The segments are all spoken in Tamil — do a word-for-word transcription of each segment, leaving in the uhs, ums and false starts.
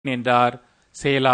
என்றார். சேலா.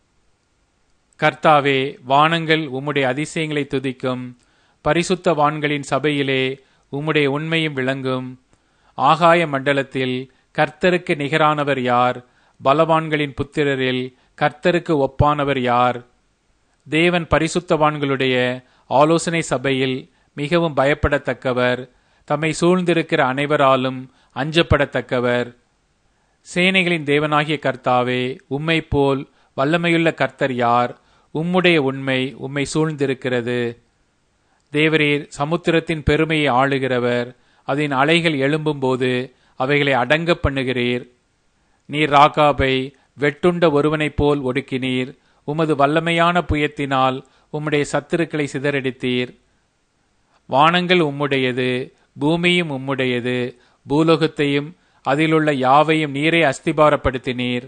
கர்த்தாவே, வானங்கள் உம்முடைய அதிசயங்களை துதிக்கும். பரிசுத்த வான்களின் சபையிலே உம்முடைய உண்மையும் விளங்கும். ஆகாய மண்டலத்தில் கர்த்தருக்கு நிகரானவர் யார்? பலவான்களின் புத்திரரில் கர்த்தருக்கு ஒப்பானவர் யார்? தேவன் பரிசுத்தவான்களுடைய ஆலோசனை சபையில் மிகவும் பயப்படத்தக்கவர். தம்மை சூழ்ந்திருக்கிற அனைவராலும் அஞ்சப்படத்தக்கவர். சேனைகளின் தேவனாகிய கர்த்தாவே, உம்மை போல் வல்லமையுள்ள கர்த்தர் யார்? உம்முடைய உண்மை உம்மை சூழ்ந்திருக்கிறது. தேவரீர் சமுத்திரத்தின் பெருமையை ஆளுகிறவர். அதன் அலைகள் எழும்பும்போது அவைகளை அடங்க பண்ணுகிறீர். நீர் ராகாபை வெட்டுண்ட ஒருவனைப் போல் ஒடுக்கினீர். உமது வல்லமையான புயத்தினால் உம்முடைய சத்துருக்களை சிதறடித்தீர். வானங்கள் உம்முடையது, பூமியும் உம்முடையது. பூலோகத்தையும் அதிலுள்ள யாவையும் நீரே அஸ்திபாரப்படுத்தினீர்.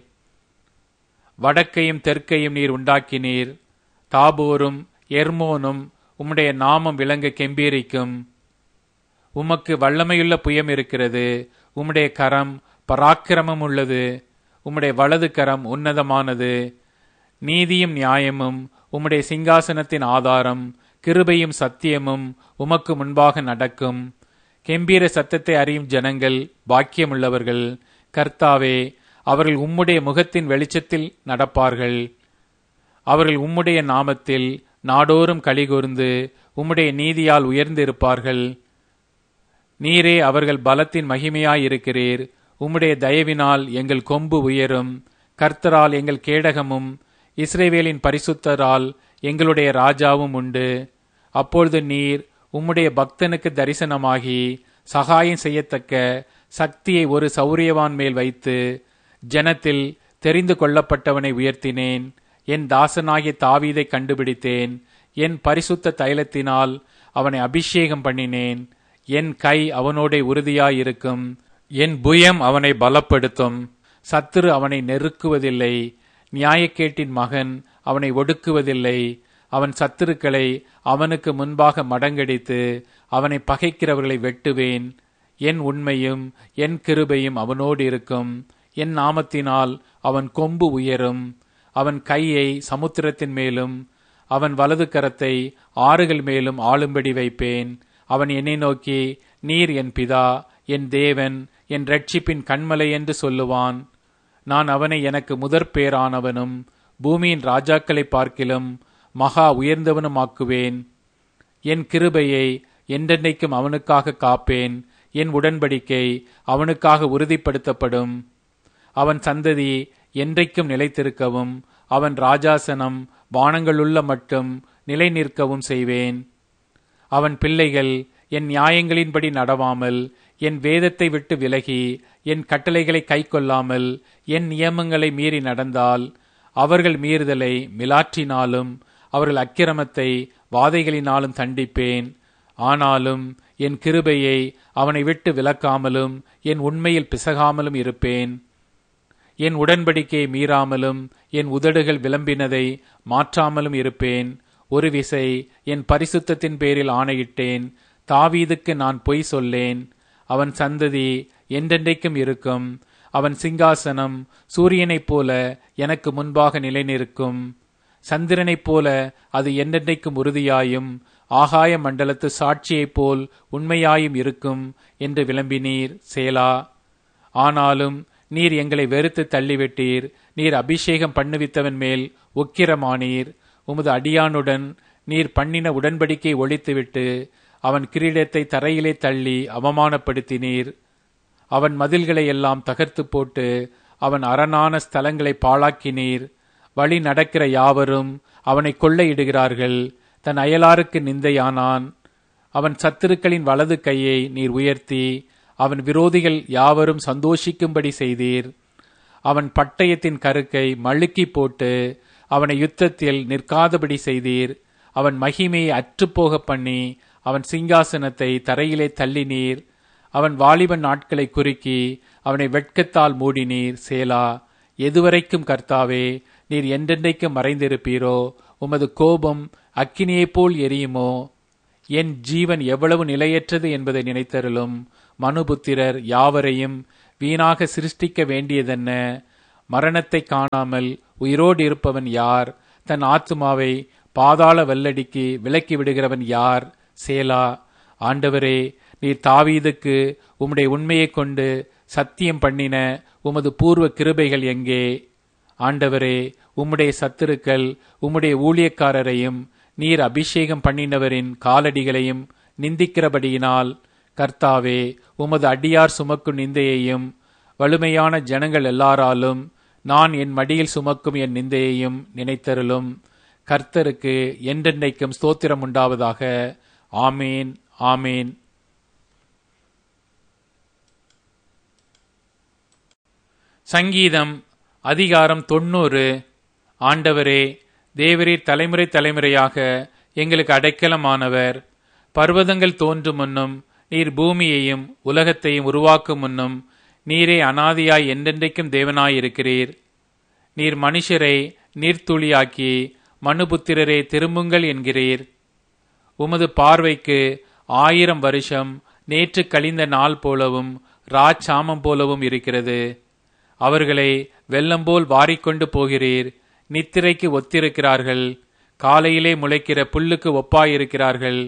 வடக்கையும் தெற்கையும் நீர் உண்டாக்கினீர். தாபோரும் எர்மோனும் உம்முடைய நாமம் விளங்க கெம்பீரிக்கும். உமக்கு வல்லமையுள்ள புயம் இருக்கிறது. உம்முடைய கரம் பராக்கிரமம் உள்ளது. உம்முடைய வலது கரம் உன்னதமானது. நீதியும் நியாயமும் உம்முடைய சிங்காசனத்தின் ஆதாரம். கிருபையும் சத்தியமும் உமக்கு முன்பாக நடக்கும். கெம்பீர சத்தத்தை அறியும் ஜனங்கள் பாக்கியமுள்ளவர்கள். கர்த்தாவே, அவர்கள் உம்முடைய முகத்தின் வெளிச்சத்தில் நடப்பார்கள். அவர்கள் உம்முடைய நாமத்தில் நாடோறும் கலிகூர்ந்து உம்முடைய நீதியால் உயர்ந்திருப்பார்கள். நீரே அவர்கள் பலத்தின் மகிமையாயிருக்கிறீர். உம்முடைய தயவினால் எங்கள் கொம்பு உயரும். கர்த்தரால் எங்கள் கேடகமும் இஸ்ரவேலின் பரிசுத்தரால் எங்களுடைய ராஜாவும் உண்டு. அப்பொழுது நீர் உம்முடைய பக்தனுக்கு தரிசனமாகி சகாயம் செய்யத்தக்க சக்தியை ஒரு சௌரியவான் மேல் வைத்து ஜனத்தில் தெரிந்து கொள்ளப்பட்டவனை உயர்த்தினேன். என் தாசனாகிய தாவீதை கண்டுபிடித்தேன். என் பரிசுத்த தைலத்தினால் அவனை அபிஷேகம் பண்ணினேன். என் கை அவனோட உறுதியாயிருக்கும். என் புயம் அவனை பலப்படுத்தும். சத்துரு அவனை நெருக்குவதில்லை. நியாயக்கேட்டின் மகன் அவனை ஒடுக்குவதில்லை. அவன் சத்துருக்களை அவனுக்கு முன்பாக மடங்கடித்து அவனை பகைக்கிறவர்களை வெட்டுவேன். என் உண்மையும் என் கிருபையும் அவனோடு இருக்கும். என் நாமத்தினால் அவன் கொம்பு உயரும். அவன் கையை சமுத்திரத்தின் மேலும் அவன் வலது கரத்தை ஆறுகள் மேலும் ஆளும்படி வைப்பேன். அவன் என்னை நோக்கி, நீர் என் பிதா, என் தேவன், என் இரட்சிப்பின் கண்மலை என்று சொல்லுவான். நான் அவனை எனக்கு முதற் பேரானவனும் பூமியின் ராஜாக்களை பார்க்கிலும் மகா உயர்ந்தவனுமாக்குவேன். என் கிருபையை என்றென்றைக்கும் அவனுக்காக காப்பேன். என் உடன்படிக்கை அவனுக்காக உறுதிப்படுத்தப்படும். அவன் சந்ததி என்றைக்கும் நிலைத்திருக்கவும் அவன் ராஜாசனம் வானங்களுள்ள மட்டும் நிலை நிற்கவும் செய்வேன். அவன் பிள்ளைகள் என் நியாயங்களின்படி நடவாமல் என் வேதத்தை விட்டு விலகி என் கட்டளைகளை கைக்கொள்ளாமல் என் நியமங்களை மீறி நடந்தால் அவர்கள் மீறுதலை மிலாற்றினாலும் அவர்கள் அக்கிரமத்தை வாதைகளினாலும் தண்டிப்பேன். ஆனாலும் என் கிருபையை அவனை விட்டு விலக்காமலும் என் உண்மையில் பிசகாமலும் இருப்பேன். என் உடன்படிக்கையை மீறாமலும் என் உதடுகள் விளம்பினதை மாற்றாமலும் இருப்பேன். ஒரு விசை என் பரிசுத்தத்தின் பேரில் ஆணையிட்டேன். தாவீதுக்கு நான் பொய் சொல்லேன். அவன் சந்ததி என்றென்றைக்கும் இருக்கும். அவன் சிங்காசனம் சூரியனைப் போல எனக்கு முன்பாக நிலைநிற்கும். சந்திரனைப் போல அது என்றென்றைக்கும் உறுதியாயும் ஆகாய மண்டலத்து சாட்சியைப் போல் உண்மையாயும் இருக்கும் என்று விளம்பினீர். சேலா. ஆனாலும் நீர் எங்களை வெறுத்து தள்ளிவிட்டீர். நீர் அபிஷேகம் பண்ணுவித்தவன் மேல் உக்கிரமானீர். உமது அடியானுடன் நீர் பண்ணின உடன்படிக்கை ஒழித்துவிட்டு அவன் கிரீடத்தை தரையிலே தள்ளி அவமானப்படுத்தினீர். அவன் மதில்களை எல்லாம் தகர்த்து போட்டு அவன் அரணான ஸ்தலங்களை பாழாக்கினீர். வழி நடக்கிற யாவரும் அவனை கொள்ளையிடுகிறார்கள். தன் அயலாருக்கு நிந்தையானான். அவன் சத்துருக்களின் வலது கையை நீர் உயர்த்தி அவன் விரோதிகள் யாவரும் சந்தோஷிக்கும்படி செய்தீர். அவன் பட்டயத்தின் கருக்கை மழுக்கி போட்டு அவனை யுத்தத்தில் நிற்காதபடி செய்தீர். அவன் மகிமையை அற்றுப்போக பண்ணி அவன் சிங்காசனத்தை தரையிலே தள்ளினீர். அவன் வாலிபன் நாட்களை குறுக்கி அவனை வெட்கத்தால் மூடினீர். சேலா. எதுவரைக்கும் கர்த்தாவே நீர் என்றென்றைக்கும் மறைந்திருப்பீரோ? உமது கோபம் அக்கினியைப் போல் எரியுமோ? என் ஜீவன் எவ்வளவு நிலையற்றது என்பதை நினைத்தருளும். மனுபுத்திரர் யாவரையும் வீணாக சிருஷ்டிக்க வேண்டியதென்ன? மரணத்தை காணாமல் உயிரோடு இருப்பவன் யார்? தன் ஆத்துமாவை பாதாள வெள்ளடிக்கு விலக்கி விடுகிறவன் யார்? சேலா. ஆண்டவரே, நீர் தாவீதுக்கு உம்முடைய உண்மையைக் கொண்டு சத்தியம் பண்ணின உமது பூர்வ கிருபைகள் எங்கே? ஆண்டவரே, உம்முடைய சத்துருக்கள் உம்முடைய ஊழியக்காரரையும் நீர் அபிஷேகம் பண்ணினவரின் காலடிகளையும் நிந்திக்கிறபடியினால், கர்த்தாவே, உமது அடியார் சுமக்கும் நிந்தையையும் வலுமையான ஜனங்கள் எல்லாராலும் நான் என் மடியில் சுமக்கும் என் நிந்தையையும் நினைத்தருளும். கர்த்தருக்கு என்றென்றைக்கும் ஸ்தோத்திரம் உண்டாவதாக. ஆமேன், ஆமேன். சங்கீதம் அதிகாரம் தொன்னூறு. ஆண்டவரே, தேவரீர் தலைமுறை தலைமுறையாக எங்களுக்கு அடைக்கலமானவர். பர்வதங்கள் தோன்றும் முன்னும் நீர் பூமியையும் உலகத்தையும் உருவாக்கும் முன்னும் நீரே அனாதியாய் என்றென்றைக்கும் தேவனாயிருக்கிறீர். நீர் மனுஷரை நீர்த்துளியாக்கி மனுபுத்திரரே திரும்புங்கள் என்கிறீர். உமது பார்வைக்கு ஆயிரம் வருஷம் நேற்று கழிந்த நாள் போலவும் ராச்சாமம் போலவும் இருக்கிறது. அவர்களை வெள்ளம் போல் வாரிக்கொண்டு போகிறீர். நித்திரைக்கு ஒத்திருக்கிறார்கள். காலையிலே முளைக்கிற புல்லுக்கு ஒப்பாயிருக்கிறார்கள்.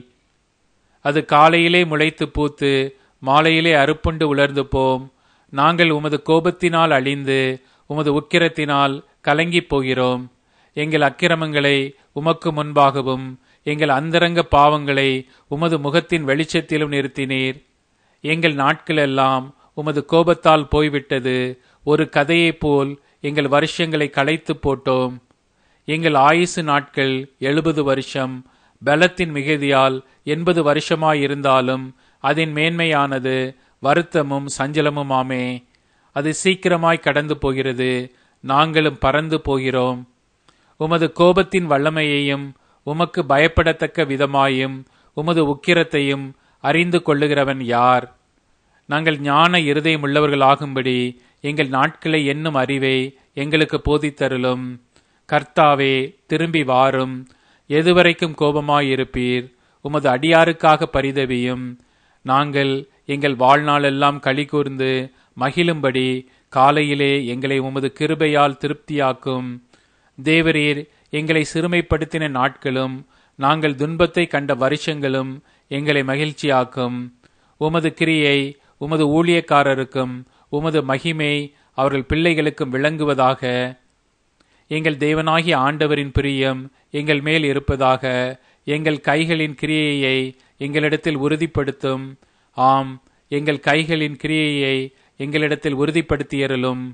அது காலையிலே முளைத்து பூத்து மாலையிலே அறுப்புண்டு உலர்ந்து போம். நாங்கள் உமது கோபத்தினால் அழிந்து உமது உக்கிரத்தினால் கலங்கி போகிறோம். எங்கள் அக்கிரமங்களை உமக்கு முன்பாகவும் எங்கள் அந்தரங்க பாவங்களை உமது முகத்தின் வெளிச்சத்திலும் நிறுத்தினீர். எங்கள் நாட்களெல்லாம் உமது கோபத்தால் போய்விட்டது. ஒரு கதையைப் போல் எங்கள் வருஷங்களை களைத்து போட்டோம். எங்கள் ஆயுசு நாட்கள் எழுபது வருஷம். பலத்தின் மிகுதியால் எண்பது வருஷமாயிருந்தாலும் அதன் மேன்மையானது வருத்தமும் சஞ்சலமுமாமே. அது சீக்கிரமாய் கடந்து போகிறது. நாங்களும் பறந்து போகிறோம். உமது கோபத்தின் வல்லமையையும் உமக்கு பயப்படத்தக்க விதமாயும் உமது உக்கிரத்தையும் அறிந்து கொள்ளுகிறவன் யார்? நாங்கள் ஞான இருதயம் உள்ளவர்களாகும்படி எங்கள் நாட்களை எண்ணும் அறிவை எங்களுக்கு போதித்தருளும். கர்த்தாவே, திரும்பி வாரும். எதுவரைக்கும் கோபமாயிருப்பீர்? உமது அடியாருக்காக பரிதவியும். நாங்கள் எங்கள் வாழ்நாளெல்லாம் களி கூர்ந்து மகிழும்படி காலையிலே எங்களை உமது கிருபையால் திருப்தியாக்கும். தேவரீர் எங்களை சிறுமைப்படுத்தின நாட்களும் நாங்கள் துன்பத்தை கண்ட வருஷங்களும் எங்களை மகிழ்ச்சியாக்கும். உமது கிரியை உமது ஊழியக்காரருக்கும் உமது மகிமை அவர்கள் பிள்ளைகளுக்கும் விளங்குவதாக. எங்கள் தேவனாகிய ஆண்டவரின் பிரியம் எங்கள் மேல் இருப்பதாக. எங்கள் கைகளின் கிரியையை எங்களிடத்தில் உறுதிப்படுத்தும். ஆம், எங்கள் கைகளின் கிரியையை எங்களிடத்தில் உறுதிப்படுத்தியருளும்.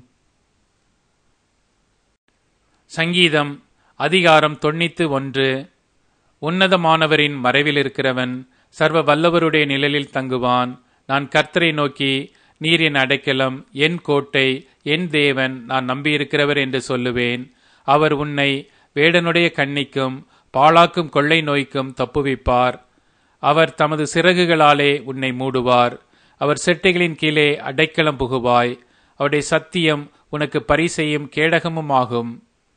சங்கீதம் அதிகாரம் தொண்ணூத்து ஒன்று. உன்னதமானவரின் மறைவில் இருக்கிறவன் சர்வ வல்லவருடைய நிழலில் தங்குவான். நான் கர்த்தரை நோக்கி, நீர் என் அடைக்கலம், என் கோட்டை, என் தேவன், நான் நம்பியிருக்கிறவர் என்று சொல்லுவேன். அவர் உன்னை வேடனுடைய கண்ணிக்கும் பாழாக்கும் கொள்ளை நோய்க்கும் தப்புவிப்பார். அவர் தமது சிறகுகளாலே உன்னை மூடுவார். அவர் செட்டைகளின் கீழே அடைக்கலம் புகுவாய். அவருடைய சத்தியம் உனக்கு பரிசையும் கேடகமும் ஆகும்.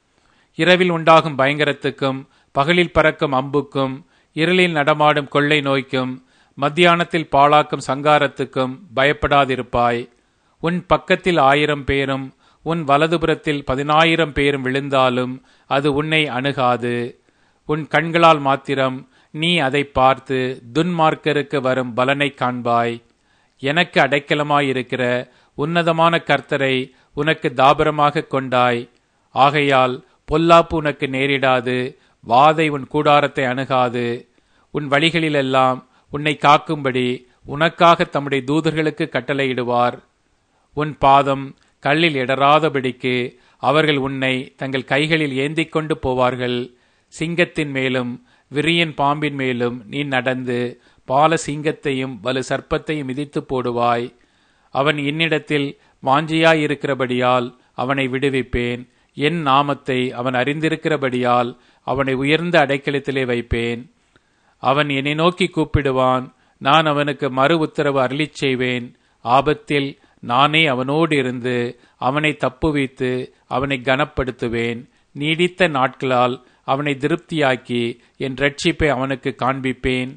இரவில் உண்டாகும் பயங்கரத்துக்கும் பகலில் பறக்கும் அம்புக்கும் இருளில் நடமாடும் கொள்ளை நோய்க்கும் மத்தியானத்தில் பாழாக்கும் சங்காரத்துக்கும் பயப்படாதிருப்பாய். உன் பக்கத்தில் ஆயிரம் பேரும் உன் வலதுபுறத்தில் பதினாயிரம் பேரும் விழுந்தாலும் அது உன்னை அணுகாது. உன் கண்களால் மாத்திரம் நீ அதை பார்த்து துன்மார்க்கருக்கு வரும் பலனை காண்பாய். எனக்கு அடைக்கலமாயிருக்கிற உன்னதமான கர்த்தரை உனக்கு தாபரமாக கொண்டாய். ஆகையால் பொல்லாப்பு உனக்கு நேரிடாது, வாதை உன் கூடாரத்தை அணுகாது. உன் வழிகளிலெல்லாம் உன்னை காக்கும்படி உனக்காக தம்முடைய தூதர்களுக்கு கட்டளையிடுவார். உன் பாதம் கல்லில் இடராதபடிக்கு அவர்கள் உன்னை தங்கள் கைகளில் ஏந்திக் கொண்டு போவார்கள். சிங்கத்தின் மேலும் விரியன் பாம்பின் மேலும் நீ நடந்து பால சிங்கத்தையும் வலு சர்ப்பத்தையும் மிதித்து போடுவாய். அவன் என்னிடத்தில் வாஞ்சியாயிருக்கிறபடியால் அவனை விடுவிப்பேன். என் நாமத்தை அவன் அறிந்திருக்கிறபடியால் அவனை உயர்ந்த அடைக்கலத்திலே வைப்பேன். அவன் என்னை நோக்கி கூப்பிடுவான், நான் அவனுக்கு மறு உத்தரவு அருளிச் செய்வேன். ஆபத்தில் நானே அவனோடு இருந்து அவனை தப்புவித்து அவனை கனப்படுத்துவேன். நீடித்த நாட்களால் அவனை திருப்தியாக்கி என் இரட்சிப்பை அவனுக்கு காண்பிப்பேன்.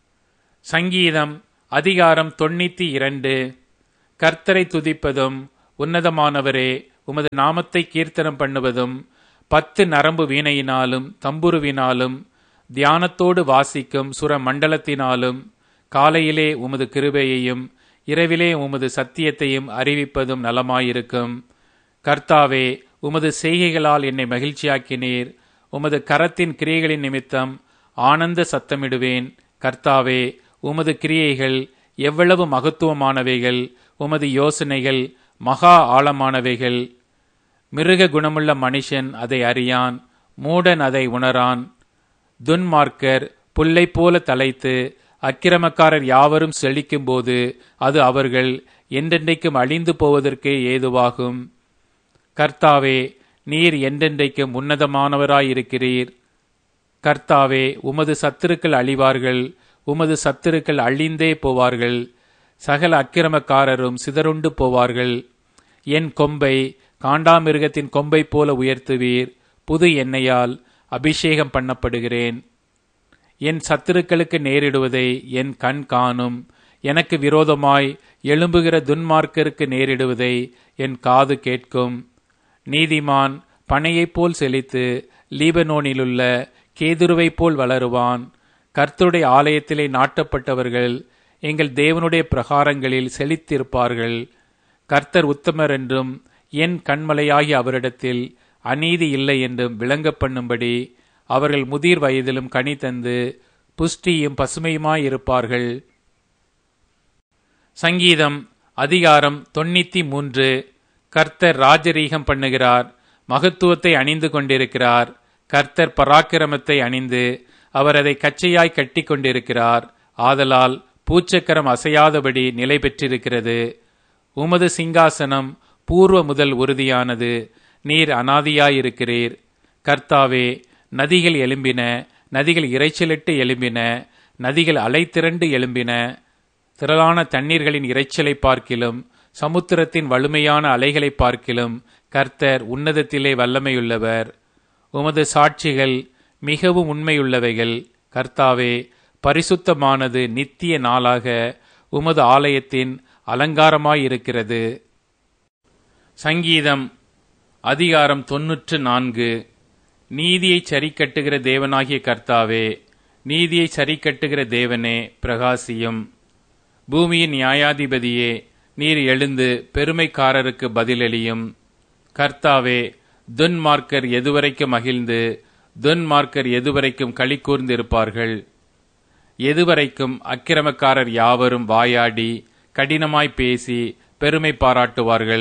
சங்கீதம் அதிகாரம் தொண்ணூத்தி இரண்டு. கர்த்தரை துதிப்பதும் உன்னதமானவரே, உமது நாமத்தை கீர்த்தனம் பண்ணுவதும் பத்து நரம்பு வீணையினாலும் தம்புருவினாலும் தியானத்தோடு வாசிக்கும் சுர மண்டலத்தினாலும் காலையிலே உமது கிருபையையும் இரவிலே உமது சத்தியத்தையும் அறிவிப்பதும் நலமாயிருக்கும். கர்த்தாவே, உமது செய்கைகளால் என்னை மகிழ்ச்சியாக்கினீர். உமது கரத்தின் கிரியைகளின் நிமித்தம் ஆனந்த சத்தமிடுவேன். கர்த்தாவே, உமது கிரியைகள் எவ்வளவு மகத்துவமானவைகள்! உமது யோசனைகள் மகா ஆழமானவைகள். மிருக குணமுள்ள மனுஷன் அதை அறியான், மூடன் அதை உணரான். துன்மார்க்கர் புல்லை போல தலைத்து அக்கிரமக்காரர் யாவரும் செழிக்கும்போது அது அவர்கள் என்றென்றைக்கும் அழிந்து போவதற்கு ஏதுவாகும். கர்த்தாவே, நீர் என்றென்றைக்கும் உன்னதமானவராயிருக்கிறீர். கர்த்தாவே, உமது சத்துருக்கள் அழிவார்கள், உமது சத்துருக்கள் அழிந்தே போவார்கள். சகல அக்கிரமக்காரரும் சிதறுண்டு போவார்கள். என் கொம்பை காண்டாமிருகத்தின் கொம்பை போல உயர்த்துவீர். புது எண்ணெயால் அபிஷேகம் பண்ணப்படுகிறேன். என் சத்துருக்களுக்கு நேரிடுவதை என் கண் காணும். எனக்கு விரோதமாய் எழும்புகிற துன்மார்க்கருக்கு நேரிடுவதை என் காது கேட்கும். நீதிமான் பனையைப் போல் செழித்து லீபனோனிலுள்ள கேதுருவைப் போல் வளருவான். கர்த்தருடைய ஆலயத்திலே நாட்டப்பட்டவர்கள் எங்கள் தேவனுடைய பிரகாரங்களில் செழித்திருப்பார்கள். கர்த்தர் உத்தமர் என்றும் என் கண்மலையாகி அவரிடத்தில் அநீதி இல்லை என்றும் விளங்க பண்ணும்படி அவர்கள் முதிர் வயதிலும் கனி தந்து புஷ்டியும் பசுமையுமாயிருப்பார்கள். சங்கீதம் அதிகாரம் தொண்ணூத்தி மூன்று. கர்த்தர் ராஜரீகம் பண்ணுகிறார், மகத்துவத்தை அணிந்து கொண்டிருக்கிறார். கர்த்தர் பராக்கிரமத்தை அணிந்து அவர் அதை கச்சையாய் கட்டி கொண்டிருக்கிறார். ஆதலால் பூச்சக்கரம் அசையாதபடி நிலை பெற்றிருக்கிறது. உமது சிங்காசனம் பூர்வ முதல் உறுதியானது. நீர் அநாதியாயிருக்கிறீர். கர்த்தாவே, நதிகள் எழும்பின, நதிகள் இரைச்சலிட்டு எழும்பின, நதிகள் அலை திரண்டு எழும்பின. திரளான தண்ணீர்களின் இரைச்சலை பார்க்கிலும் சமுத்திரத்தின் வலிமையான அலைகளை பார்க்கிலும் கர்த்தர் உன்னதத்திலே வல்லமையுள்ளவர். உமது சாட்சிகள் மிகவும் உண்மையுள்ளவைகள். கர்த்தாவே, பரிசுத்தமானது நித்திய நாளாக உமது ஆலயத்தின் அலங்காரமாயிருக்கிறது. சங்கீதம் அதிகாரம் தொன்னூற்று நான்கு. நீதியை சரிக்கட்டுகிற தேவனாகிய கர்த்தாவே, நீதியை சரிக்கட்டுகிற தேவனே, பிரகாசியும். பூமியின் நியாயாதிபதியே, நீர் எழுந்து பெருமைக்காரருக்கு பதிலளியும். கர்த்தாவே, துன்மார்க்கர் எதுவரைக்கும் மகிழ்ந்து துன்மார்க்கர் எதுவரைக்கும் களி கூர்ந்திருப்பார்கள்? எதுவரைக்கும் அக்கிரமக்காரர் யாவரும் வாயாடி கடினமாய் பேசி பெருமை பாராட்டுவார்கள்?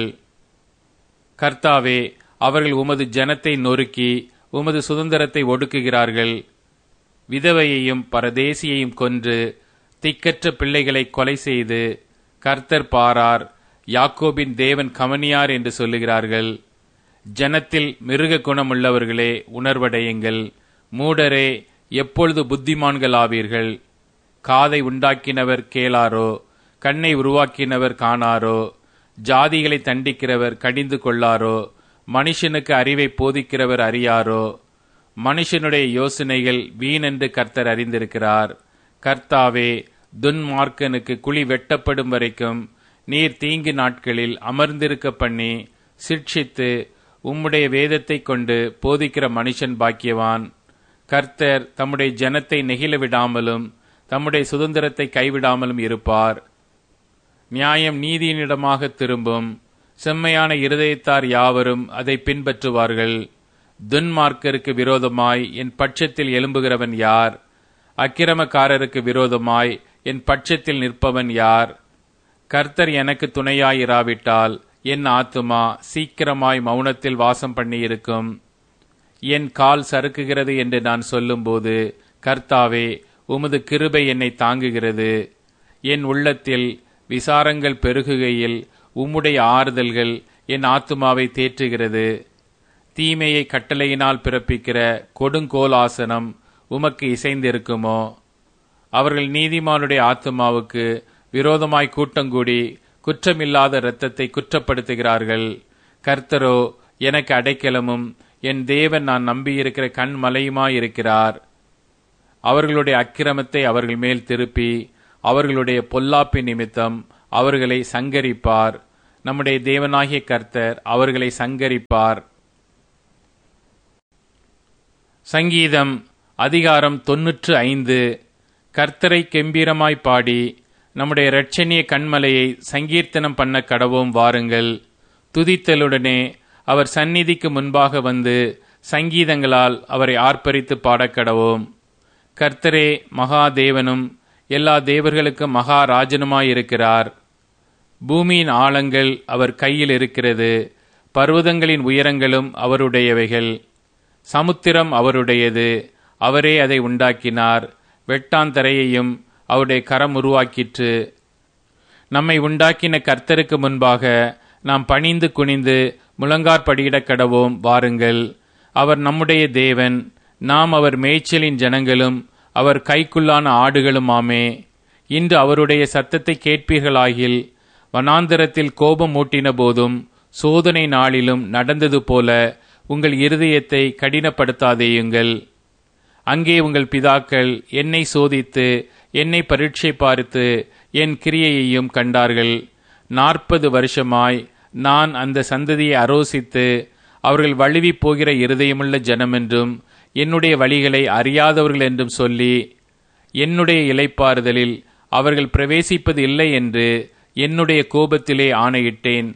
கர்த்தாவே, அவர்கள் உமது ஜனத்தை நொறுக்கி உமது சுதந்திரத்தை ஒடுக்குகிறார்கள். விதவையையும் பரதேசியையும் கொன்று திக்கற்ற பிள்ளைகளை கொலை செய்து கர்த்தர் பாரார், யாக்கோபின் தேவன் கவனியார் என்று சொல்லுகிறார்கள். ஜனத்தில் மிருக குணமுள்ளவர்களே, உணர்வடையுங்கள். மூடரே, எப்பொழுது புத்திமான்கள் ஆவீர்கள்? காதை உண்டாக்கினவர் கேளாரோ? கண்ணை உருவாக்கினவர் காணாரோ? ஜாதிகளை தண்டிக்கிறவர் கடிந்து கொள்ளாரோ? மனுஷனுக்கு அறிவை போதிக்கிறவர் அறியாரோ? மனுஷனுடைய யோசனைகள் வீணென்று கர்த்தர் அறிந்திருக்கிறார். கர்த்தாவே, துன்மார்க்கனுக்கு குழி வெட்டப்படும் வரைக்கும் நீர் தீங்கு நாட்களில் அமர்ந்திருக்க பண்ணி சிட்சித்து உம்முடைய வேதத்தை கொண்டு போதிக்கிற மனுஷன் பாக்கியவான். கர்த்தர் தம்முடைய ஜனத்தை நெகிழ விடாமலும் தம்முடைய சுதந்திரத்தை கைவிடாமலும் இருப்பார். நியாயம் நீதியினிடமாக திரும்பும். செம்மையான இருதயத்தார் யாவரும் அதை பின்பற்றுவார்கள். துன்மார்க்கருக்கு விரோதமாய் என் பட்சத்தில் எழும்புகிறவன் யார்? அக்கிரமக்காரருக்கு விரோதமாய் என் பட்சத்தில் நிற்பவன் யார்? கர்த்தர் எனக்கு துணையாயிராவிட்டால் என் ஆத்துமா சீக்கிரமாய் மௌனத்தில் வாசம் பண்ணியிருக்கும். என் கால் சறுக்குகிறது என்று நான் சொல்லும்போது, கர்த்தாவே, உமது கிருபை என்னை தாங்குகிறது. என் உள்ளத்தில் விசாரங்கள் பெருகுகையில் உம்முடைய ஆறுதல்கள் என் ஆத்துமாவை தேற்றுகிறது. தீமையை கட்டளையினால் பிறப்பிக்கிற கொடுங்கோல் ஆசனம் உமக்கு இசைந்திருக்குமோ? அவர்கள் நீதிமானுடைய ஆத்துமாவுக்கு விரோதமாய் கூட்டங்கூடி குற்றமில்லாத இரத்தத்தை குற்றப்படுத்துகிறார்கள். கர்த்தரோ எனக்கு அடைக்கலமும் என் தேவன் நான் நம்பியிருக்கிற கண்மலையுமாயிருக்கிறார். அவர்களுடைய அக்கிரமத்தை அவர்கள் மேல் திருப்பி அவர்களுடைய பொல்லாப்பின் நிமித்தம் அவர்களை சங்கரிப்பார். நம்முடைய தேவனாகிய கர்த்தர் அவர்களை சங்கரிப்பார். சங்கீதம் அதிகாரம் தொன்னூற்று ஐந்து. கர்த்தரை கெம்பீரமாய் பாடி நம்முடைய இரட்சணிய கன்மலையை சங்கீர்த்தனம் பண்ண கடவோம் வாருங்கள். துதித்தலுடனே அவர் சந்நிதிக்கு முன்பாக வந்து சங்கீதங்களால் அவரை ஆர்ப்பரித்து பாடக்கடவோம். கர்த்தரே மகாதேவனும் எல்லா தேவர்களுக்கும் மகாராஜனுமாயிருக்கிறார். பூமியின் ஆழங்கள் அவர் கையில் இருக்கிறது, பர்வதங்களின் உயரங்களும் அவருடையவைகள். சமுத்திரம் அவருடையது, அவரே அதை உண்டாக்கினார். வெட்டாந்தரையையும் அவருடைய கரம் உருவாக்கிற்று. நம்மை உண்டாக்கின கர்த்தருக்கு முன்பாக நாம் பணிந்து குனிந்து முழங்காற்படியிடக் கடவோம் வாருங்கள். அவர் நம்முடைய தேவன், நாம் அவர் மேய்ச்சலின் ஜனங்களும் அவர் கைக்குள்ளான ஆடுகளுமாமே. இன்று அவருடைய சத்தத்தை கேட்பீர்களாகில், வனாந்தரத்தில் கோபம் மூட்டின போதும் சோதனை நாளிலும் நடந்தது போல உங்கள் இருதயத்தை கடினப்படுத்தாதேயுங்கள். அங்கே உங்கள் பிதாக்கள் என்னை சோதித்து என்னை பரீட்சை பார்த்து என் கிரியையையும் கண்டார்கள். நாற்பது வருஷமாய் நான் அந்த சந்ததியை அரோசித்து அவர்கள் வழுவி போகிற இருதயமுள்ள ஜனமென்றும் என்னுடைய வழிகளை அறியாதவர்கள் என்றும் சொல்லி என்னுடைய இளைப்பாறுதலில் அவர்கள் பிரவேசிப்பது இல்லை என்று என்னுடைய கோபத்திலே ஆணையிட்டேன்.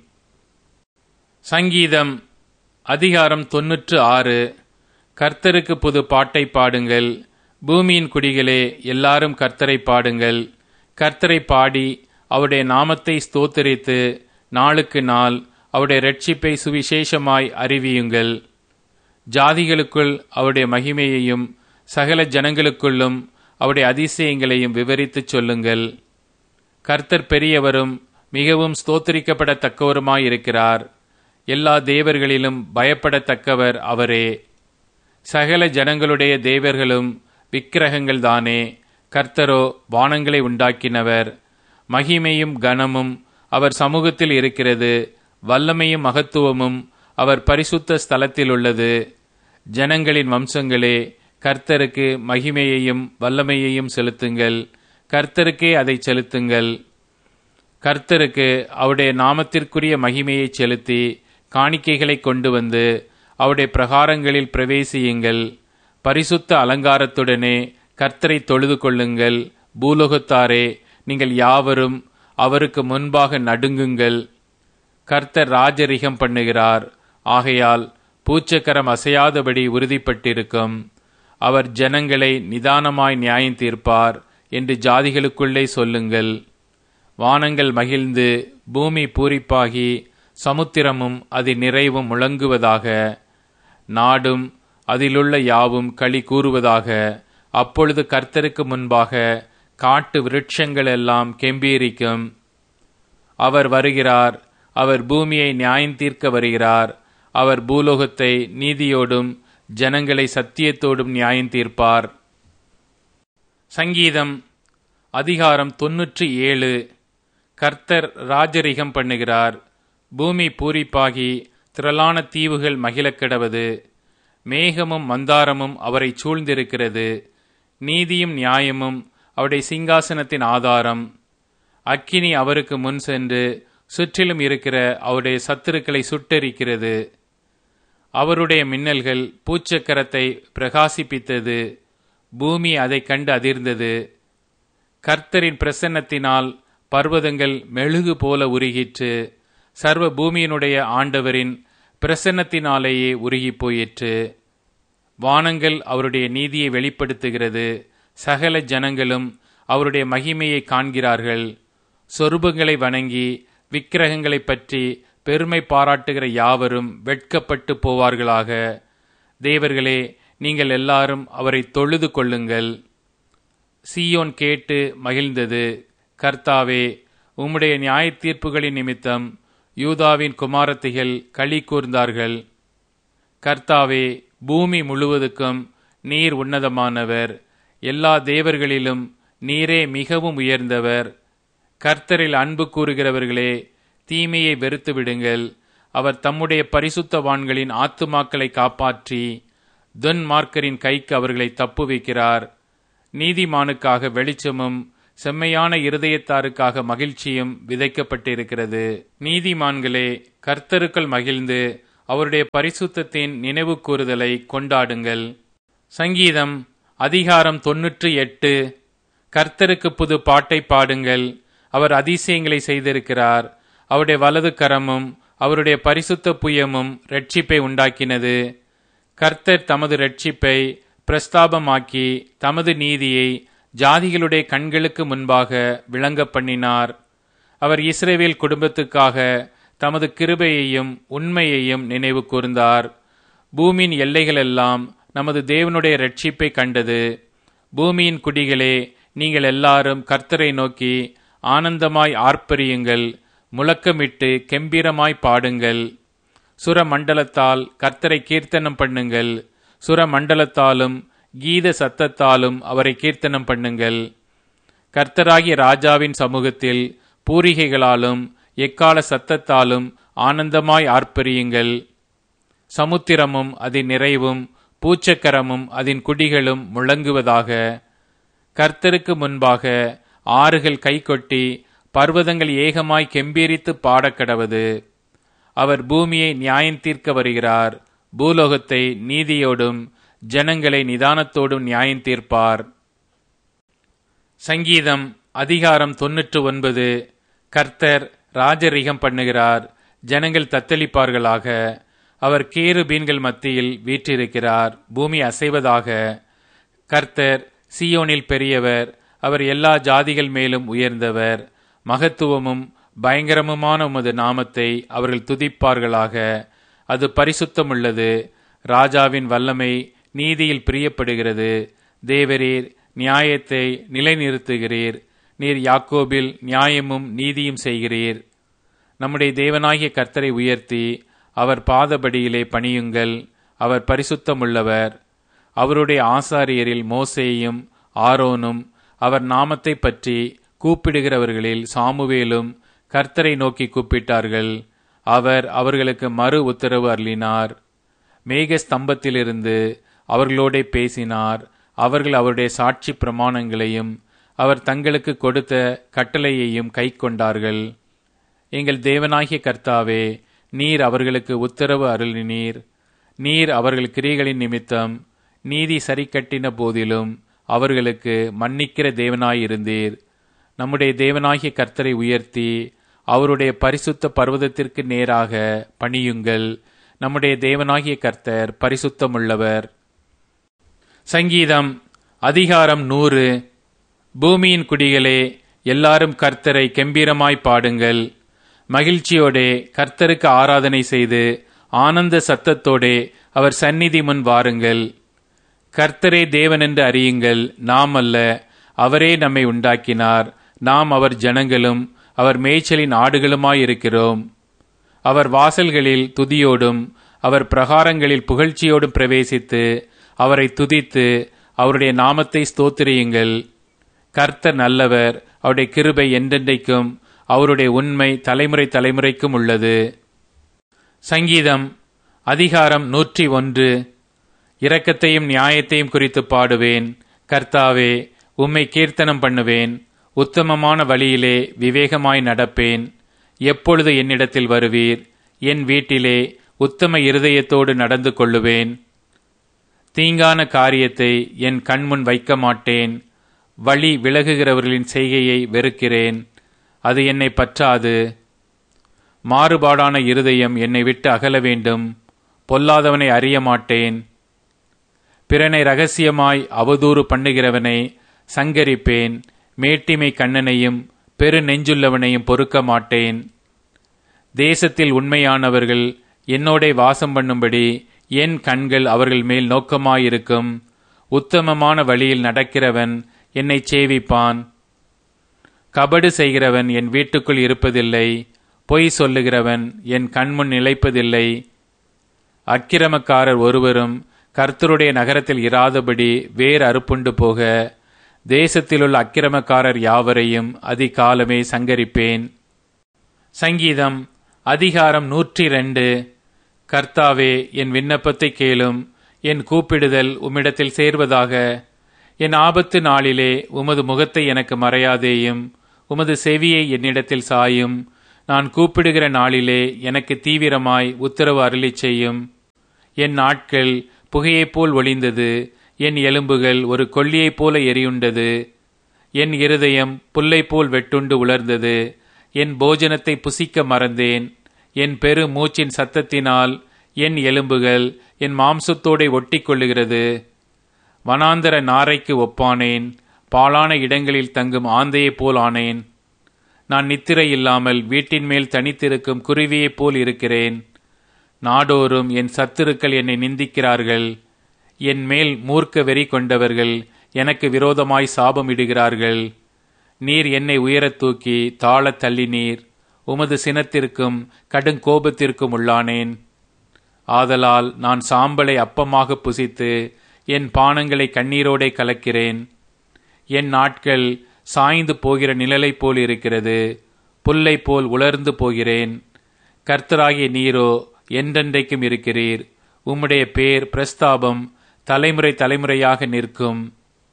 சங்கீதம் அதிகாரம் தொன்னூற்று ஆறு. கர்த்தருக்கு புது பாட்டை பாடுங்கள். பூமியின் குடிகளே, எல்லாரும் கர்த்தரை பாடுங்கள். கர்த்தரை பாடி அவருடைய நாமத்தை ஸ்தோத்தரித்து நாளுக்கு நாள் அவருடைய இரட்சிப்பை சுவிசேஷமாய் அறிவியுங்கள். ஜாதிகளுக்குள் அவருடைய மகிமையையும் சகல ஜனங்களுக்குள்ளும் அவருடைய அதிசயங்களையும் விவரித்துச் சொல்லுங்கள். கர்த்தர் பெரியவரும் மிகவும் ஸ்தோத்தரிக்கப்படத்தக்கவருமாயிருக்கிறார். எல்லா தேவர்களிலும் பயப்படத்தக்கவர் அவரே. சகல ஜனங்களுடைய தேவர்களும் விக்கிரகங்கள் தானே. கர்த்தரோ வானங்களை உண்டாக்கினவர். மகிமையும் கனமும் அவர் சமூகத்தில் இருக்கிறது. வல்லமையும் மகத்துவமும் அவர் பரிசுத்த ஸ்தலத்தில் உள்ளது. ஜனங்களின் வம்சங்களே, கர்த்தருக்கு மகிமையையும் வல்லமையையும் செலுத்துங்கள். கர்த்தருக்கே அதை செலுத்துங்கள். கர்த்தருக்கு அவருடைய நாமத்திற்குரிய மகிமையை செலுத்தி காணிக்கைகளை கொண்டு வந்து அவருடைய பிரகாரங்களில் பிரவேசியுங்கள். பரிசுத்த அலங்காரத்துடனே கர்த்தரை தொழுது கொள்ளுங்கள். பூலோகத்தாரே, நீங்கள் யாவரும் அவருக்கு முன்பாக நடுங்குங்கள். கர்த்தர் ராஜரிகம் பண்ணுகிறார். ஆகையால் பூச்சக்கரம் அசையாதபடி உறுதிப்பட்டிருக்கும். அவர் ஜனங்களை நிதானமாய் நியாயம் தீர்ப்பார் என்று ஜாதிகளுக்குள்ளே சொல்லுங்கள். வானங்கள் மகிழ்ந்து பூமி பூரிப்பாகி சமுத்திரமும் அது நிறைவும் முழங்குவதாக. நாடும் அதிலுள்ள யாவும் களி கூறுவதாக. அப்பொழுது கர்த்தருக்கு முன்பாக காட்டு விருட்சங்கள் எல்லாம் கெம்பீரிக்கும். அவர் வருகிறார். அவர் பூமியை நியாயம் தீர்க்க வருகிறார். அவர் பூலோகத்தை நீதியோடும் ஜனங்களை சத்தியத்தோடும் நியாயம் தீர்ப்பார். சங்கீதம் அதிகாரம் தொன்னூற்றி ஏழு. கர்த்தர் ராஜரிகம் பண்ணுகிறார். பூமி பூரிப்பாகி திரளான தீவுகள் மகிழக்கிடவது. மேகமும் மந்தாரமும் அவரை சூழ்ந்திருக்கிறது. நீதியும் நியாயமும் அவருடைய சிங்காசனத்தின் ஆதாரம். அக்கினி அவருக்கு முன் சென்று சுற்றிலும் இருக்கிற அவருடைய சத்துருக்களை சுட்டெரிக்கிறது. அவருடைய மின்னல்கள் பூச்சக்கரத்தை பிரகாசிப்பித்தது. பூமி அதை கண்டு அதிர்ந்தது. கர்த்தரின் பிரசன்னத்தினால் பர்வதங்கள் மெழுகு போல உருகிற்று. சர்வ பூமியினுடைய ஆண்டவரின் பிரசன்னத்தினாலேயே உருகி போயிற்று. வானங்கள் அவருடைய நீதியை வெளிப்படுத்துகிறது. சகல ஜனங்களும் அவருடைய மகிமையை காண்கிறார்கள். சொரூபங்களை வணங்கி விக்கிரகங்களை பற்றி பெருமை பாராட்டுகிற யாவரும் வெட்கப்பட்டு போவார்களாக. தேவர்களே, நீங்கள் எல்லாரும் அவரை தொழுது கொள்ளுங்கள். சீயோன் கேட்டு மகிழ்ந்தது. கர்த்தாவே, உம்முடைய நியாய தீர்ப்புகளின் நிமித்தம் யூதாவின் குமாரத்திகள் களி கூர்ந்தார்கள். கர்த்தாவே, பூமி முழுவதுக்கும் நீர் உன்னதமானவர். எல்லா தேவர்களிலும் நீரே மிகவும் உயர்ந்தவர். கர்த்தரில் அன்பு கூறுகிறவர்களே, தீமையை வெறுத்து விடுங்கள். அவர் தம்முடைய பரிசுத்தவான்களின் ஆத்துமாக்களை காப்பாற்றி துன்மார்க்கரின் கைக்கு அவர்களை தப்புவிக்கிறார். நீதிமானுக்காக வெளிச்சமும் செம்மையான இருதயத்தாருக்காக மகிழ்ச்சியும் விதைக்கப்பட்டிருக்கிறது. நீதிமான்களே, கர்த்தருக்குள் மகிழ்ந்து அவருடைய பரிசுத்தத்தின் நினைவு கூறுதலை கொண்டாடுங்கள். சங்கீதம் அதிகாரம் தொன்னூற்றி எட்டு. கர்த்தருக்கு புது பாட்டை பாடுங்கள். அவர் அதிசயங்களை செய்திருக்கிறார். அவருடைய வலது கரமும் அவருடைய பரிசுத்த புயமும் இரட்சிப்பை உண்டாக்கினது. கர்த்தர் தமது இரட்சிப்பை பிரஸ்தாபமாக்கி தமது நீதியை ஜாதிகளுடைய கண்களுக்கு முன்பாக விளங்க பண்ணினார். அவர் இஸ்ரவேல் குடும்பத்துக்காக தமது கிருபையையும் உண்மையையும் நினைவு கூர்ந்தார். பூமியின் எல்லைகளெல்லாம் நமது தேவனுடைய இரட்சிப்பை கண்டது. பூமியின் குடிகளே, நீங்கள் எல்லாரும் கர்த்தரை நோக்கி ஆனந்தமாய் ஆர்ப்பரியுங்கள், முழக்கமிட்டு கெம்பீரமாய் பாடுங்கள். சுர மண்டலத்தால் கர்த்தரை கீர்த்தனம் பண்ணுங்கள். சுர மண்டலத்தாலும் கீத சத்தத்தாலும் அவரை கீர்த்தனம் பண்ணுங்கள். கர்த்தராகிய ராஜாவின் சமூகத்தில் பூரிகைகளாலும் எக்கால சத்தத்தாலும் ஆனந்தமாய் ஆர்ப்பரியுங்கள். சமுத்திரமும் அதன் நிறைவும் பூச்சக்கரமும் அதன் குடிகளும் முழங்குவதாக. கர்த்தருக்கு முன்பாக ஆறுகள் கைகொட்டி பர்வதங்கள் ஏகமாய் கெம்பீரித்து பாடக்கடவது. அவர் பூமியை நியாயம் தீர்க்க வருகிறார். பூலோகத்தை நீதியோடும் ஜனங்களை நிதானத்தோடும் நியாயம் தீர்ப்பார். சங்கீதம் அதிகாரம் தொன்னூற்று ஒன்பது. கர்த்தர் ராஜரிகம் பண்ணுகிறார். ஜனங்கள் தத்தளிப்பார்களாக. அவர் கேருபீன்கள் மத்தியில் வீற்றிருக்கிறார். பூமி அசைவதாக. கர்த்தர் சீயோனில் பெரியவர். அவர் எல்லா ஜாதிகள் மேலும் உயர்ந்தவர். மகத்துவமும் பயங்கரமுமான உமது நாமத்தை அவர்கள் துதிப்பார்களாக. அது பரிசுத்தமுள்ளது. ராஜாவின் வல்லமை நீதியில் பிரியப்படுகிறது. தேவரீர் நியாயத்தை நிலைநிறுத்துகிறீர். நீர் யாக்கோபில் நியாயமும் நீதியும் செய்கிறீர். நம்முடைய தேவனாகிய கர்த்தரை உயர்த்தி அவர் பாதபடியிலே பணியுங்கள். அவர் பரிசுத்தமுள்ளவர். அவருடைய ஆசாரியரில் மோசேயும் ஆரோனும் அவர் நாமத்தை பற்றி கூப்பிடுகிறவர்களில் சாமுவேலும் கர்த்தரை நோக்கி கூப்பிட்டார்கள். அவர் அவர்களுக்கு மறு உத்தரவு அருளினார். மேக ஸ்தம்பத்திலிருந்து அவர்களோட பேசினார். அவர்கள் அவருடைய சாட்சி பிரமாணங்களையும் அவர் தங்களுக்கு கொடுத்த கட்டளையையும் கை கொண்டார்கள். எங்கள் தேவனாகிய கர்த்தாவே, நீர் அவர்களுக்கு உத்தரவு அருளினீர். நீர் அவர்கள் கிரிகளின் நிமித்தம் நீதி சரிக்கட்டின போதிலும் அவர்களுக்கு மன்னிக்கிற தேவனாயிருந்தீர். நம்முடைய தேவனாகிய கர்த்தரை உயர்த்தி அவருடைய பரிசுத்த பர்வதத்திற்கு நேராக பணியுங்கள். நம்முடைய தேவனாகிய கர்த்தர் பரிசுத்தமுள்ளவர். சங்கீதம் அதிகாரம் நூறு. பூமியின் குடிகளே, எல்லாரும் கர்த்தரை கெம்பீரமாய் பாடுங்கள். மகிழ்ச்சியோடே கர்த்தருக்கு ஆராதனை செய்து ஆனந்த சத்தத்தோடே அவர் சந்நிதி முன் வாருங்கள். கர்த்தரே தேவன் என்று அறியுங்கள். நாம் அல்ல, அவரே நம்மை உண்டாக்கினார். நாம் அவர் ஜனங்களும் அவர் மேய்ச்சலின் ஆடுகளுமாயிருக்கிறோம். அவர் வாசல்களில் துதியோடும் அவர் பிரகாரங்களில் புகழ்ச்சியோடும் பிரவேசித்து அவரை துதித்து அவருடைய நாமத்தை ஸ்தோத்திரியுங்கள். கர்த்தர் நல்லவர். அவருடைய கிருபை என்றென்றைக்கும் அவருடைய உண்மை தலைமுறை தலைமுறைக்கும் உள்ளது. சங்கீதம் அதிகாரம் நூற்றி ஒன்று. இரக்கத்தையும் நியாயத்தையும் குறித்து பாடுவேன். கர்த்தாவே, உம்மை கீர்த்தனம் பண்ணுவேன். உத்தமமான வழியிலே விவேகமாய் நடப்பேன். எப்பொழுது என்னிடத்தில் வருவீர்? என் வீட்டிலே உத்தம இருதயத்தோடு நடந்து கொள்ளுவேன். தீங்கான காரியத்தை என் கண்முன் வைக்க மாட்டேன். வழி விலகுகிறவர்களின் செய்கையை வெறுக்கிறேன். அது என்னை பற்றாது. மாறுபாடான இருதயம் என்னை விட்டு அகல வேண்டும். பொல்லாதவனை அறிய மாட்டேன். பிறனை இரகசியமாய் அவதூறு பண்ணுகிறவனை சங்கரிப்பேன். மேட்டிமை கண்ணனையும் பெரு நெஞ்சுள்ளவனையும் பொறுக்க மாட்டேன். தேசத்தில் உண்மையானவர்கள் என்னோடே வாசம் பண்ணும்படி என் கண்கள் அவர்கள் மேல் நோக்கமாயிருக்கும். உத்தமமான வழியில் நடக்கிறவன் என்னை சேவிப்பான். கபடு செய்கிறவன் என் வீட்டுக்குள் இருப்பதில்லை. பொய் சொல்லுகிறவன் என் கண்முன் நிலைப்பதில்லை. அக்கிரமக்காரர் ஒருவரும் கர்த்தருடைய நகரத்தில் இராதபடி வேர் அறுப்புண்டு போக தேசத்திலுள்ள அக்கிரமக்காரர் யாவரையும் அதிகாலமே சங்கரிப்பேன். சங்கீதம் அதிகாரம் நூற்றி ரெண்டு. கர்த்தாவே, என் விண்ணப்பத்தை கேளும். என் கூப்பிடுதல் உம்மிடத்தில் சேர்வதாக. என் ஆபத்து நாளிலே உமது முகத்தை எனக்கு மறையாதேயும். உமது செவியை என்னிடத்தில் சாயும். நான் கூப்பிடுகிற நாளிலே எனக்கு தீவிரமாய் உத்தரவு அருளிச் செய்யும். என் நாட்கள் புகையைப் போல் ஒளிந்தது. என் எலும்புகள் ஒரு கொள்ளியைப் போல எரியுண்டது. என் இருதயம் புல்லைப் போல் வெட்டுண்டு உலர்ந்தது. என் போஜனத்தை புசிக்க மறந்தேன். என் பெரு மூச்சின் சத்தத்தினால் என் எலும்புகள் என் மாம்சத்தோடே ஒட்டி கொள்ளுகிறது. வனாந்தர நாரைக்கு ஒப்பானேன். பாழான இடங்களில் தங்கும் ஆந்தையைப் போல் ஆனேன். நான் நித்திரை இல்லாமல் வீட்டின் மேல் தனித்திருக்கும் குருவியைப் போல் இருக்கிறேன். நாடோறும் என் சத்துருக்கள் என்னை நிந்திக்கிறார்கள். என் மேல் மூர்க்க வெறி கொண்டவர்கள் எனக்கு விரோதமாய் சாபமிடுகிறார்கள். நீர் என்னை உயரத் தூக்கி தாழத் தள்ளினீர். உமது சினத்திற்கும் கடுங்கோபத்திற்கும் உள்ளானேன். ஆதலால் நான் சாம்பலை அப்பமாக புசித்து என் பானங்களை கண்ணீரோடே கலக்கிறேன். என் நாட்கள் சாய்ந்து போகிற நிழலைப் போல் இருக்கிறது. புல்லை போல் உலர்ந்து போகிறேன். கர்த்தராகிய நீரோ என்றென்றைக்கும் இருக்கிறீர். உம்முடைய பேர் பிரஸ்தாபம் தலைமுறை தலைமுறையாக நிற்கும்.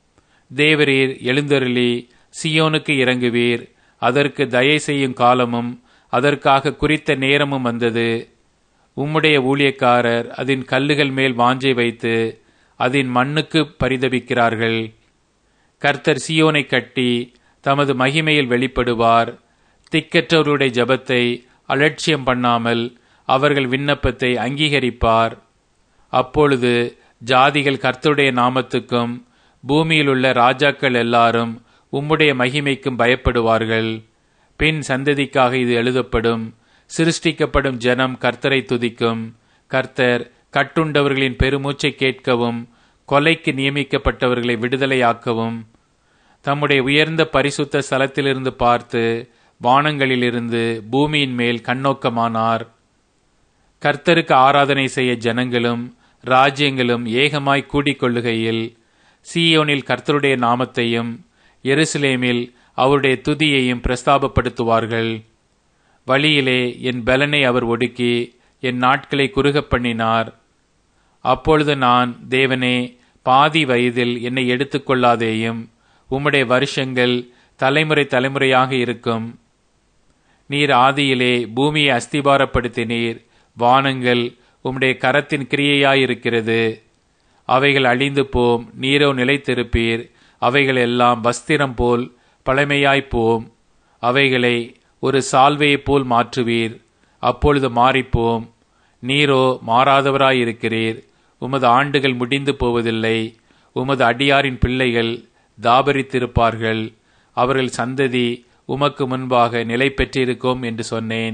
தேவரீர் எழுந்தருளி சியோனுக்கு இறங்குவீர். அதற்கு தயை செய்யும் காலமும் அதற்காக குறித்த நேரமும் வந்தது. உம்முடைய ஊழியக்காரர் அதன் கல்லுகள் மேல் வாஞ்சை வைத்து அதன் மண்ணுக்கு பரிதபிக்கிறார்கள். கர்த்தர் சியோனை கட்டி தமது மகிமையில் வெளிப்படுவார். திக்கற்றவருடைய ஜபத்தை அலட்சியம் பண்ணாமல் அவர்கள் விண்ணப்பத்தை அங்கீகரிப்பார். அப்பொழுது ஜாதிகள் கர்த்தருடைய நாமத்துக்கும் பூமியில் உள்ள ராஜாக்கள் எல்லாரும் உம்முடைய மகிமைக்கும் பயப்படுவார்கள். பின் சந்ததிக்காக இது எழுதப்படும். சிருஷ்டிக்கப்படும் ஜனம் கர்த்தரை துதிக்கும். கர்த்தர் கட்டுண்டவர்களின் பெருமூச்சை கேட்கவும் கொலைக்கு நியமிக்கப்பட்டவர்களை விடுதலையாக்கவும் தம்முடைய உயர்ந்த பரிசுத்த ஸ்தலத்திலிருந்து பார்த்து வானங்களிலிருந்து பூமியின் மேல் கண்ணோக்கமானார். கர்த்தருக்கு ஆராதனை செய்ய ஜனங்களும் ராஜ்யங்களும் ஏகமாய் கூடிக்கொள்ளுகையில் சீயோனில் கர்த்தருடைய நாமத்தையும் எருசலேமில் அவருடைய துதியையும் பிரஸ்தாபப்படுத்துவார்கள். வழியிலே என் பலனை அவர் ஒடுக்கி என் நாட்களை குறுகப் பண்ணினார். அப்பொழுது நான், தேவனே, பாதி வயதில் என்னை எடுத்துக்கொள்ளாதேயும். உம்முடைய வருஷங்கள் தலைமுறை தலைமுறையாக இருக்கும். நீர் ஆதியிலே பூமியை அஸ்திபாரப்படுத்தினீர். வானங்கள் உம்முடைய கரத்தின் கிரியையாயிருக்கிறது. அவைகள் அழிந்து போம், நீரோ நிலைத்திருப்பீர். அவைகள் எல்லாம் வஸ்திரம் போல் பழமையாய்ப்போம். அவைகளை ஒரு சால்வையைப் போல் மாற்றுவீர். அப்பொழுது மாறிப்போம். நீரோ மாறாதவராயிருக்கிறீர். உமது ஆண்டுகள் முடிந்து போவதில்லை. உமது அடியாரின் பிள்ளைகள் தாபரித்திருப்பார்கள். அவர்கள் சந்ததி உமக்கு முன்பாக நிலை பெற்றிருக்கும் என்று சொன்னேன்.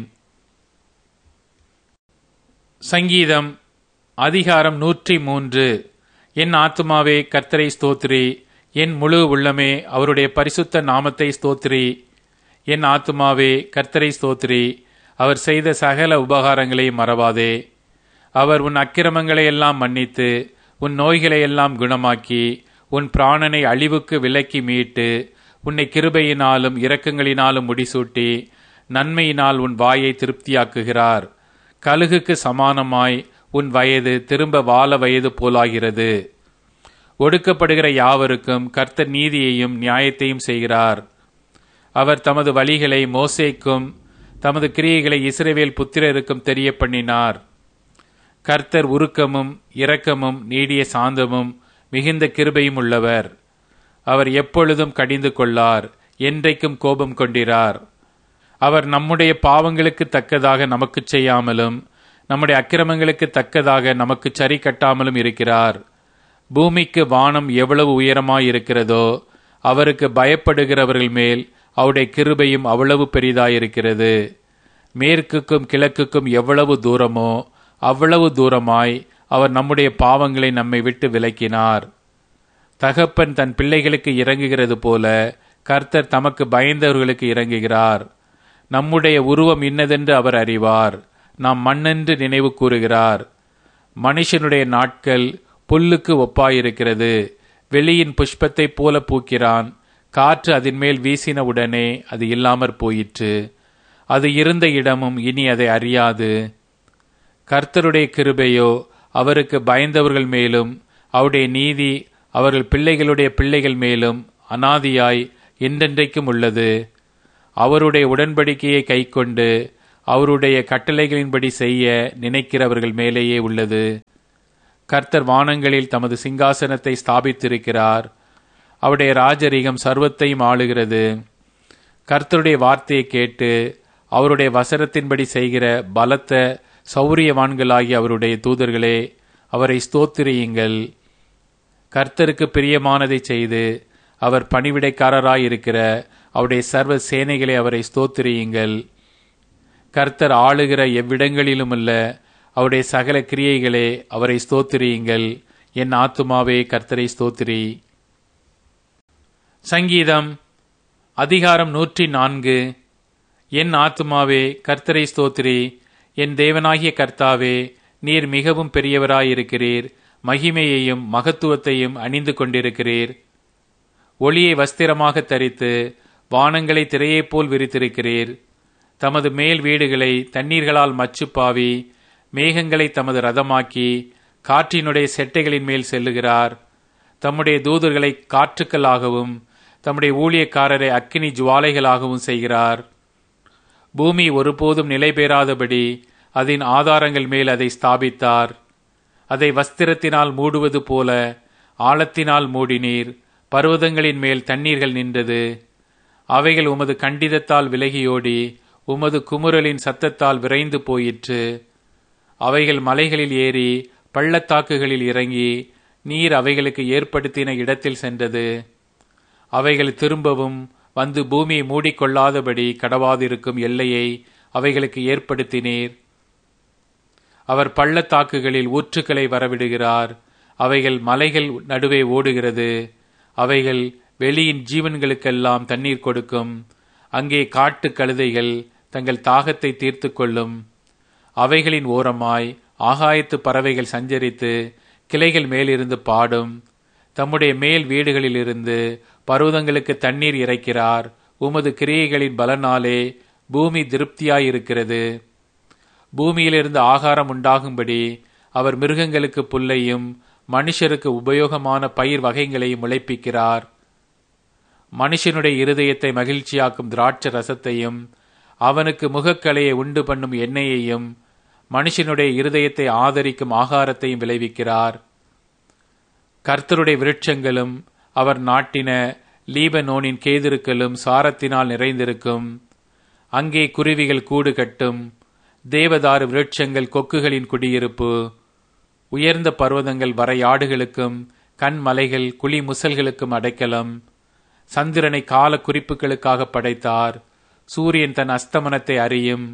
சங்கீதம் அதிகாரம் நூற்றி மூன்று. என் ஆத்துமாவே கர்த்தரை ஸ்தோத்திரி. என் முழு உள்ளமே அவருடைய பரிசுத்த நாமத்தை ஸ்தோத்திரி. என் ஆத்துமாவே கர்த்தரை ஸ்தோத்திரி. அவர் செய்த சகல உபகாரங்களை மறவாதே. அவர் உன் அக்கிரமங்களை எல்லாம் மன்னித்து உன் நோய்களை எல்லாம் குணமாக்கி உன் பிராணனை அழிவுக்கு விலக்கி மீட்டு உன்னை கிருபையினாலும் இரக்கங்களினாலும் முடிசூட்டி நன்மையினால் உன் வாயை திருப்தியாக்குகிறார். கழுகுக்கு சமானமாய் உன் வயது திரும்ப வால வயது போலாகிறது. ஒடுக்கப்படுகிற யாவருக்கும் கர்த்தர் நீதியையும் நியாயத்தையும் செய்கிறார். அவர் தமது வழிகளை மோசேக்கும் தமது கிரியைகளை இஸ்ரவேல் புத்திரருக்கும் தெரிய பண்ணினார். கர்த்தர் உருக்கமும் இரக்கமும் நீடிய சாந்தமும் மிகுந்த கிருபையும் உள்ளவர். அவர் எப்பொழுதும் கடிந்து கொள்ளார், என்றைக்கும் கோபம் கொண்டிரார். அவர் நம்முடைய பாவங்களுக்கு தக்கதாக நமக்கு செய்யாமலும் நம்முடைய அக்கிரமங்களுக்கு தக்கதாக நமக்கு சரி கட்டாமலும் இருக்கிறார். பூமிக்கு வானம் எவ்வளவு உயரமாயிருக்கிறதோ அவருக்கு பயப்படுகிறவர்கள் மேல் அவருடைய கிருபையும் அவ்வளவு பெரிதாயிருக்கிறது. மேற்குக்கும் கிழக்குக்கும் எவ்வளவு தூரமோ அவ்வளவு தூரமாய் அவர் நம்முடைய பாவங்களை நம்மை விட்டு விலக்கினார். தகப்பன் தன் பிள்ளைகளுக்கு இறங்குகிறது போல கர்த்தர் தமக்கு பயந்தவர்களுக்கு இறங்குகிறார். நம்முடைய உருவம் இன்னதென்று அவர் அறிவார். நாம் மண்ணென்று நினைவு கூறுகிறார். மனுஷனுடைய நாட்கள் புல்லுக்கு ஒப்பாயிருக்கிறது. வெளியின் புஷ்பத்தைப் போல பூக்கிறான். காற்று அதன் மேல் வீசின உடனே அது இல்லாமற் போயிற்று. அது இருந்த இடமும் இனி அதை அறியாது. கர்த்தருடைய கிருபையோ அவருக்கு பயந்தவர்கள் மேலும் அவருடைய நீதி அவர்கள் பிள்ளைகளுடைய பிள்ளைகள் மேலும் அனாதியாய் என்றென்றைக்கும் உள்ளது. அவருடைய உடன்படிக்கையை கைக்கொண்டு அவருடைய கட்டளைகளின்படி செய்ய நினைக்கிறவர்கள் மேலேயே உள்ளது. கர்த்தர் வானங்களில் தமது சிங்காசனத்தை ஸ்தாபித்திருக்கிறார். அவருடைய ராஜரீகம் சர்வத்தையும் ஆளுகிறது. கர்த்தருடைய வார்த்தையை கேட்டு அவருடைய வசனத்தின்படி செய்கிற பலத்த சௌரியவான்களாகிய அவருடைய தூதர்களே, அவரை ஸ்தோத்திரியுங்கள். கர்த்தருக்கு பிரியமானதை செய்து அவர் பணிவிடைக்காரராயிருக்கிற அவருடைய சர்வ சேனைகளை அவரை ஸ்தோத்திரியுங்கள். கர்த்தர் ஆளுகிற எவ்விடங்களிலுமல்ல அவருடைய சகல கிரியைகளே அவரை ஸ்தோத்திரியுங்கள். என் ஆத்துமாவே கர்த்தரை ஸ்தோத்திரி. சங்கீதம் அதிகாரம் நூற்றி நான்கு. என் ஆத்துமாவே கர்த்தரை ஸ்தோத்திரி. என் தேவனாகிய கர்த்தாவே, நீர் மிகவும் பெரியவராயிருக்கிறீர். மகிமையையும் மகத்துவத்தையும் அணிந்து கொண்டிருக்கிறீர். ஒளியை வஸ்திரமாக தரித்து வானங்களை திரையைப் போல் விரித்திருக்கிறீர். தமது மேல் வீடுகளை தண்ணீர்களால் மச்சுப்பாவி மேகங்களை தமது ரதமாக்கி காற்றினுடைய செட்டைகளின் மேல் செல்லுகிறார். தம்முடைய தூதர்களை காற்றுக்களாகவும் தம்முடைய ஊழியக்காரரை அக்கினி ஜுவாலைகளாகவும் செய்கிறார். பூமி ஒருபோதும் நிலை பெறாதபடி அதன் ஆதாரங்கள் மேல் அதை ஸ்தாபித்தார். அதை வஸ்திரத்தினால் மூடுவது போல ஆழத்தினால் மூடினீர். பர்வதங்களின் மேல் தண்ணீர்கள் நின்றது. அவைகள் உமது கண்டிதத்தால் விலகியோடி உமது குமுறலின் சத்தத்தால் விரைந்து போயிற்று. அவைகள் மலைகளில் ஏறி பள்ளத்தாக்குகளில் இறங்கி நீர் அவைகளுக்கு ஏற்படுத்தின இடத்தில் சென்றது. அவைகள் திரும்பவும் வந்து பூமியை மூடிக்கொள்ளாதபடி கடவாதிருக்கும் எல்லையை அவைகளுக்கு ஏற்படுத்தினீர். அவர் பள்ளத்தாக்குகளில் ஊற்றுக்களை வரவிடுகிறார். அவைகள் மலைகள் நடுவே ஓடுகிறது. அவைகள் வெளியின் ஜீவன்களுக்கெல்லாம் தண்ணீர் கொடுக்கும். அங்கே காட்டு கழுதைகள் தங்கள் தாகத்தை தீர்த்து கொள்ளும். அவைகளின் ஓரமாய் ஆகாயத்து பறவைகள் சஞ்சரித்து கிளைகள் மேலிருந்து பாடும். தம்முடைய மேல் வீடுகளிலிருந்து பர்வதங்களுக்கு தண்ணீர் இறைக்கிறார். உமது கிரியைகளின் பலனாலே பூமி திருப்தியாயிருக்கிறது. பூமியிலிருந்து ஆகாரம் உண்டாகும்படி அவர் மிருகங்களுக்கு புல்லையும் மனுஷருக்கு உபயோகமான பயிர் வகைகளையும் முளைப்பிக்கிறார். மனுஷனுடைய இருதயத்தை மகிழ்ச்சியாக்கும் திராட்சை ரசத்தையும் அவனுக்கு முகக்கலையை உண்டு பண்ணும் எண்ணெயையும் மனுஷனுடைய இருதயத்தை ஆதரிக்கும் ஆகாரத்தையும் விளைவிக்கிறார். கர்த்தருடைய விருட்சங்களும் அவர் நாட்டின லீபனோனின் கேதிருக்களும் சாரத்தினால் நிறைந்திருக்கும். அங்கே குருவிகள் கூடு கட்டும். தேவதாரு விருட்சங்கள் கொக்குகளின் குடியிருப்பு. உயர்ந்த பர்வதங்கள் வரையாடுகளுக்கும் கண்மலைகள் குழி முசல்களுக்கும் அடைக்கலம். சந்திரனை கால குறிப்புகளுக்காக படைத்தார். சூரியன் தன் அஸ்தமனத்தை அறியும்.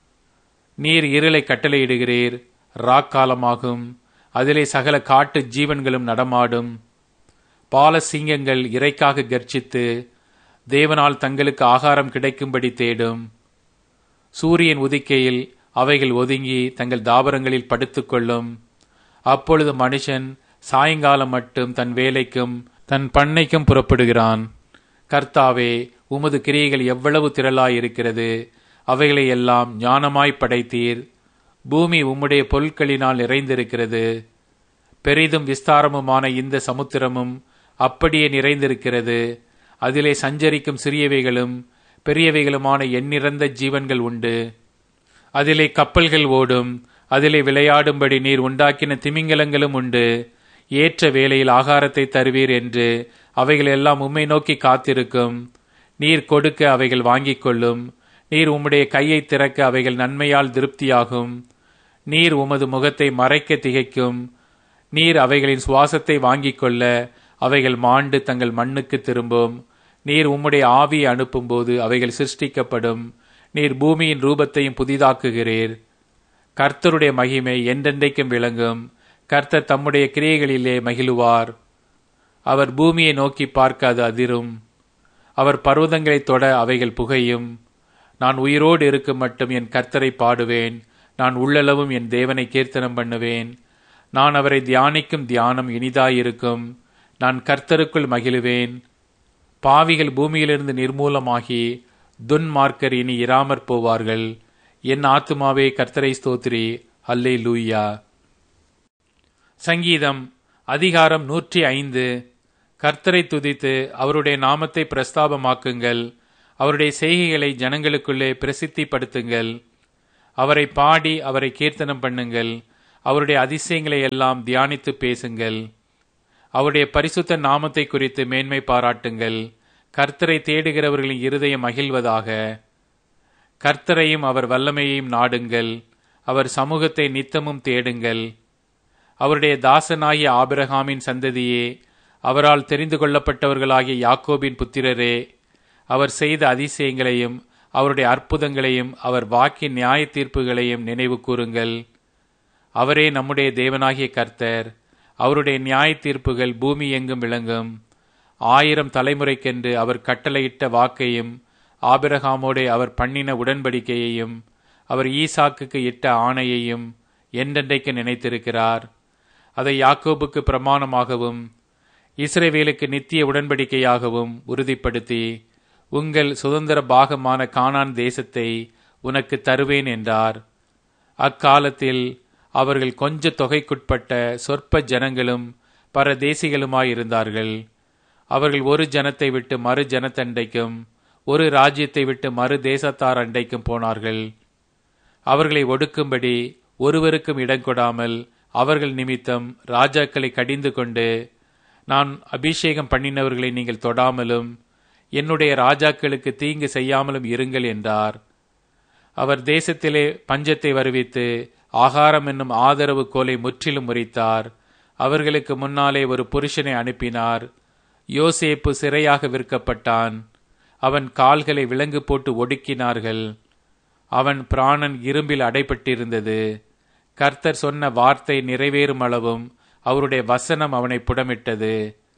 நீர் இருளை கட்டளையிடுகிறீர். ராக்காலமாகும். அதிலே சகல காட்டு ஜீவன்களும் நடமாடும். பாலசிங்கங்கள் இறைக்காக கர்ஜித்து தேவனால் தங்களுக்கு ஆகாரம் கிடைக்கும்படி தேடும். சூரியன் உதிக்கையில் அவைகள் ஒதுங்கி தங்கள் தாபரங்களில் படுத்துக்கொள்ளும். அப்பொழுது மனுஷன் சாயங்காலம் மட்டும் தன் வேலைக்கும் தன் பண்ணைக்கும் புறப்படுகிறான். கர்த்தாவே, உமது கிரியைகள் எவ்வளவு திரளாயிருக்கிறது. அவைகளை எல்லாம் ஞானமாய் படைத்தீர். பூமி உம்முடைய பொருட்களினால் நிறைந்திருக்கிறது. பெரிதும் விஸ்தாரமுமான இந்த சமுத்திரமும் அப்படியே நிறைந்திருக்கிறது. அதிலே சஞ்சரிக்கும் சிறியவைகளும் பெரியவைகளுமான எண்ணிறந்த ஜீவன்கள் உண்டு. அதிலே கப்பல்கள் ஓடும். அதிலே விளையாடும்படி நீர் உண்டாக்கின திமிங்கலங்களும் உண்டு. ஏற்ற வேளையில் ஆகாரத்தை தருவீர் என்று அவைகள் எல்லாம் உம்மை நோக்கி காத்திருக்கும். நீர் கொடுக்க அவைகள் வாங்கிக் கொள்ளும். நீர் உம்முடைய கையை திறக்க அவைகள் நன்மையால் திருப்தியாகும். நீர் உமது முகத்தை மறைக்க திகைக்கும். நீர் அவைகளின் சுவாசத்தை வாங்கிக் கொள்ள அவைகள் மாண்டு தங்கள் மண்ணுக்கு திரும்பும். நீர் உம்முடைய ஆவியை அனுப்பும் போது அவைகள் சிருஷ்டிக்கப்படும். நீர் பூமியின் ரூபத்தையும் புதிதாக்குகிறீர். கர்த்தருடைய மகிமை என்றென்றைக்கும் விளங்கும். கர்த்தர் தம்முடைய கிரியைகளிலே மகிழுவார். அவர் பூமியை நோக்கி பார்க்க அது அதிரும். அவர் பர்வதங்களை தொட அவைகள் புகையும். நான் உயிரோடு இருக்கும் மட்டும் என் கர்த்தரை பாடுவேன். நான் உள்ளளவும் என் தேவனை கீர்த்தனம் பண்ணுவேன். நான் அவரை தியானிக்கும் தியானம் இனிதாயிருக்கும். நான் கர்த்தருக்குள் மகிழுவேன். பாவிகள் பூமியிலிருந்து நிர்மூலமாகி துன்மார்க்கர் இனி இராமற் போவார்கள். என் ஆத்துமாவே கர்த்தரை ஸ்தோத்திரி. அல்லேலூயா. சங்கீதம் அதிகாரம் நூற்றி ஐந்து. கர்த்தரை துதித்து அவருடைய நாமத்தை பிரஸ்தாபமாக்குங்கள். அவருடைய செய்கைகளை ஜனங்களுக்குள்ளே பிரசித்திப்படுத்துங்கள். அவரை பாடி அவரை கீர்த்தனம் பண்ணுங்கள். அவருடைய அதிசயங்களை எல்லாம் தியானித்து பேசுங்கள். அவருடைய பரிசுத்த நாமத்தை குறித்து மேன்மை பாராட்டுங்கள். கர்த்தரை தேடுகிறவர்களின் இருதயம் மகிழ்வதாக. கர்த்தரையும் அவர் வல்லமையையும் நாடுங்கள். அவர் சமூகத்தை நித்தமும் தேடுங்கள். அவருடைய தாசனாகிய ஆபிரகாமின் சந்ததியே, அவரால் தெரிந்து கொள்ளப்பட்டவர்களாகிய யாக்கோபின் புத்திரரே, அவர் செய்த அதிசயங்களையும் அவருடைய அற்புதங்களையும் அவர் வாக்கின் நியாய தீர்ப்புகளையும் நினைவு கூறுங்கள். அவரே நம்முடைய தேவனாகிய கர்த்தர். அவருடைய நியாய தீர்ப்புகள் பூமி எங்கும் விளங்கும். ஆயிரம் தலைமுறைக்கென்று அவர் கட்டளையிட்ட வாக்கையும் ஆபிரகாமோடே அவர் பண்ணின உடன்படிக்கையையும் அவர் ஈசாக்குக்கு இட்ட ஆணையையும் என்றென்றைக்கு நினைத்திருக்கிறார். அதை யாக்கோபுக்கு பிரமாணமாகவும் இஸ்ரவேலுக்கு நித்திய உடன்படிக்கையாகவும் உறுதிப்படுத்தி, உங்கள் சுதந்திர பாகமான கானான் தேசத்தை உனக்கு தருவேன் என்றார். அக்காலத்தில் அவர்கள் கொஞ்ச தொகைக்குட்பட்ட சொற்ப ஜனங்களும் பரதேசிகளுமாயிருந்தார்கள். அவர்கள் ஒரு ஜனத்தை விட்டு மறு ஜனத்தண்டைக்கும் ஒரு ராஜ்யத்தை விட்டு மறு தேசத்தார் அண்டைக்கும் போனார்கள். அவர்களை ஒடுக்கும்படி ஒருவருக்கும் இடம் கொடாமல் அவர்கள் நிமித்தம் ராஜாக்களை கடிந்து கொண்டு, நான் அபிஷேகம் பண்ணினவர்களை நீங்கள் தொடாமலும் என்னுடைய ராஜாக்களுக்கு தீங்கு செய்யாமலும் இருங்கள் என்றார். அவர் தேசத்திலே பஞ்சத்தை வருவித்து ஆகாரம் என்னும் ஆதரவு கோலை முற்றிலும் முறித்தார். அவர்களுக்கு முன்னாலே ஒரு புருஷனை அனுப்பினார். யோசேப்பு சிறையாக விற்கப்பட்டான். அவன் கால்களை விலங்கு போட்டு ஒடுக்கினார்கள். அவன் பிராணன் இரும்பில் அடைபட்டிருந்தது. கர்த்தர் சொன்ன வார்த்தை நிறைவேறும் அளவும் அவருடைய வசனம் அவனை புடமிட்டது.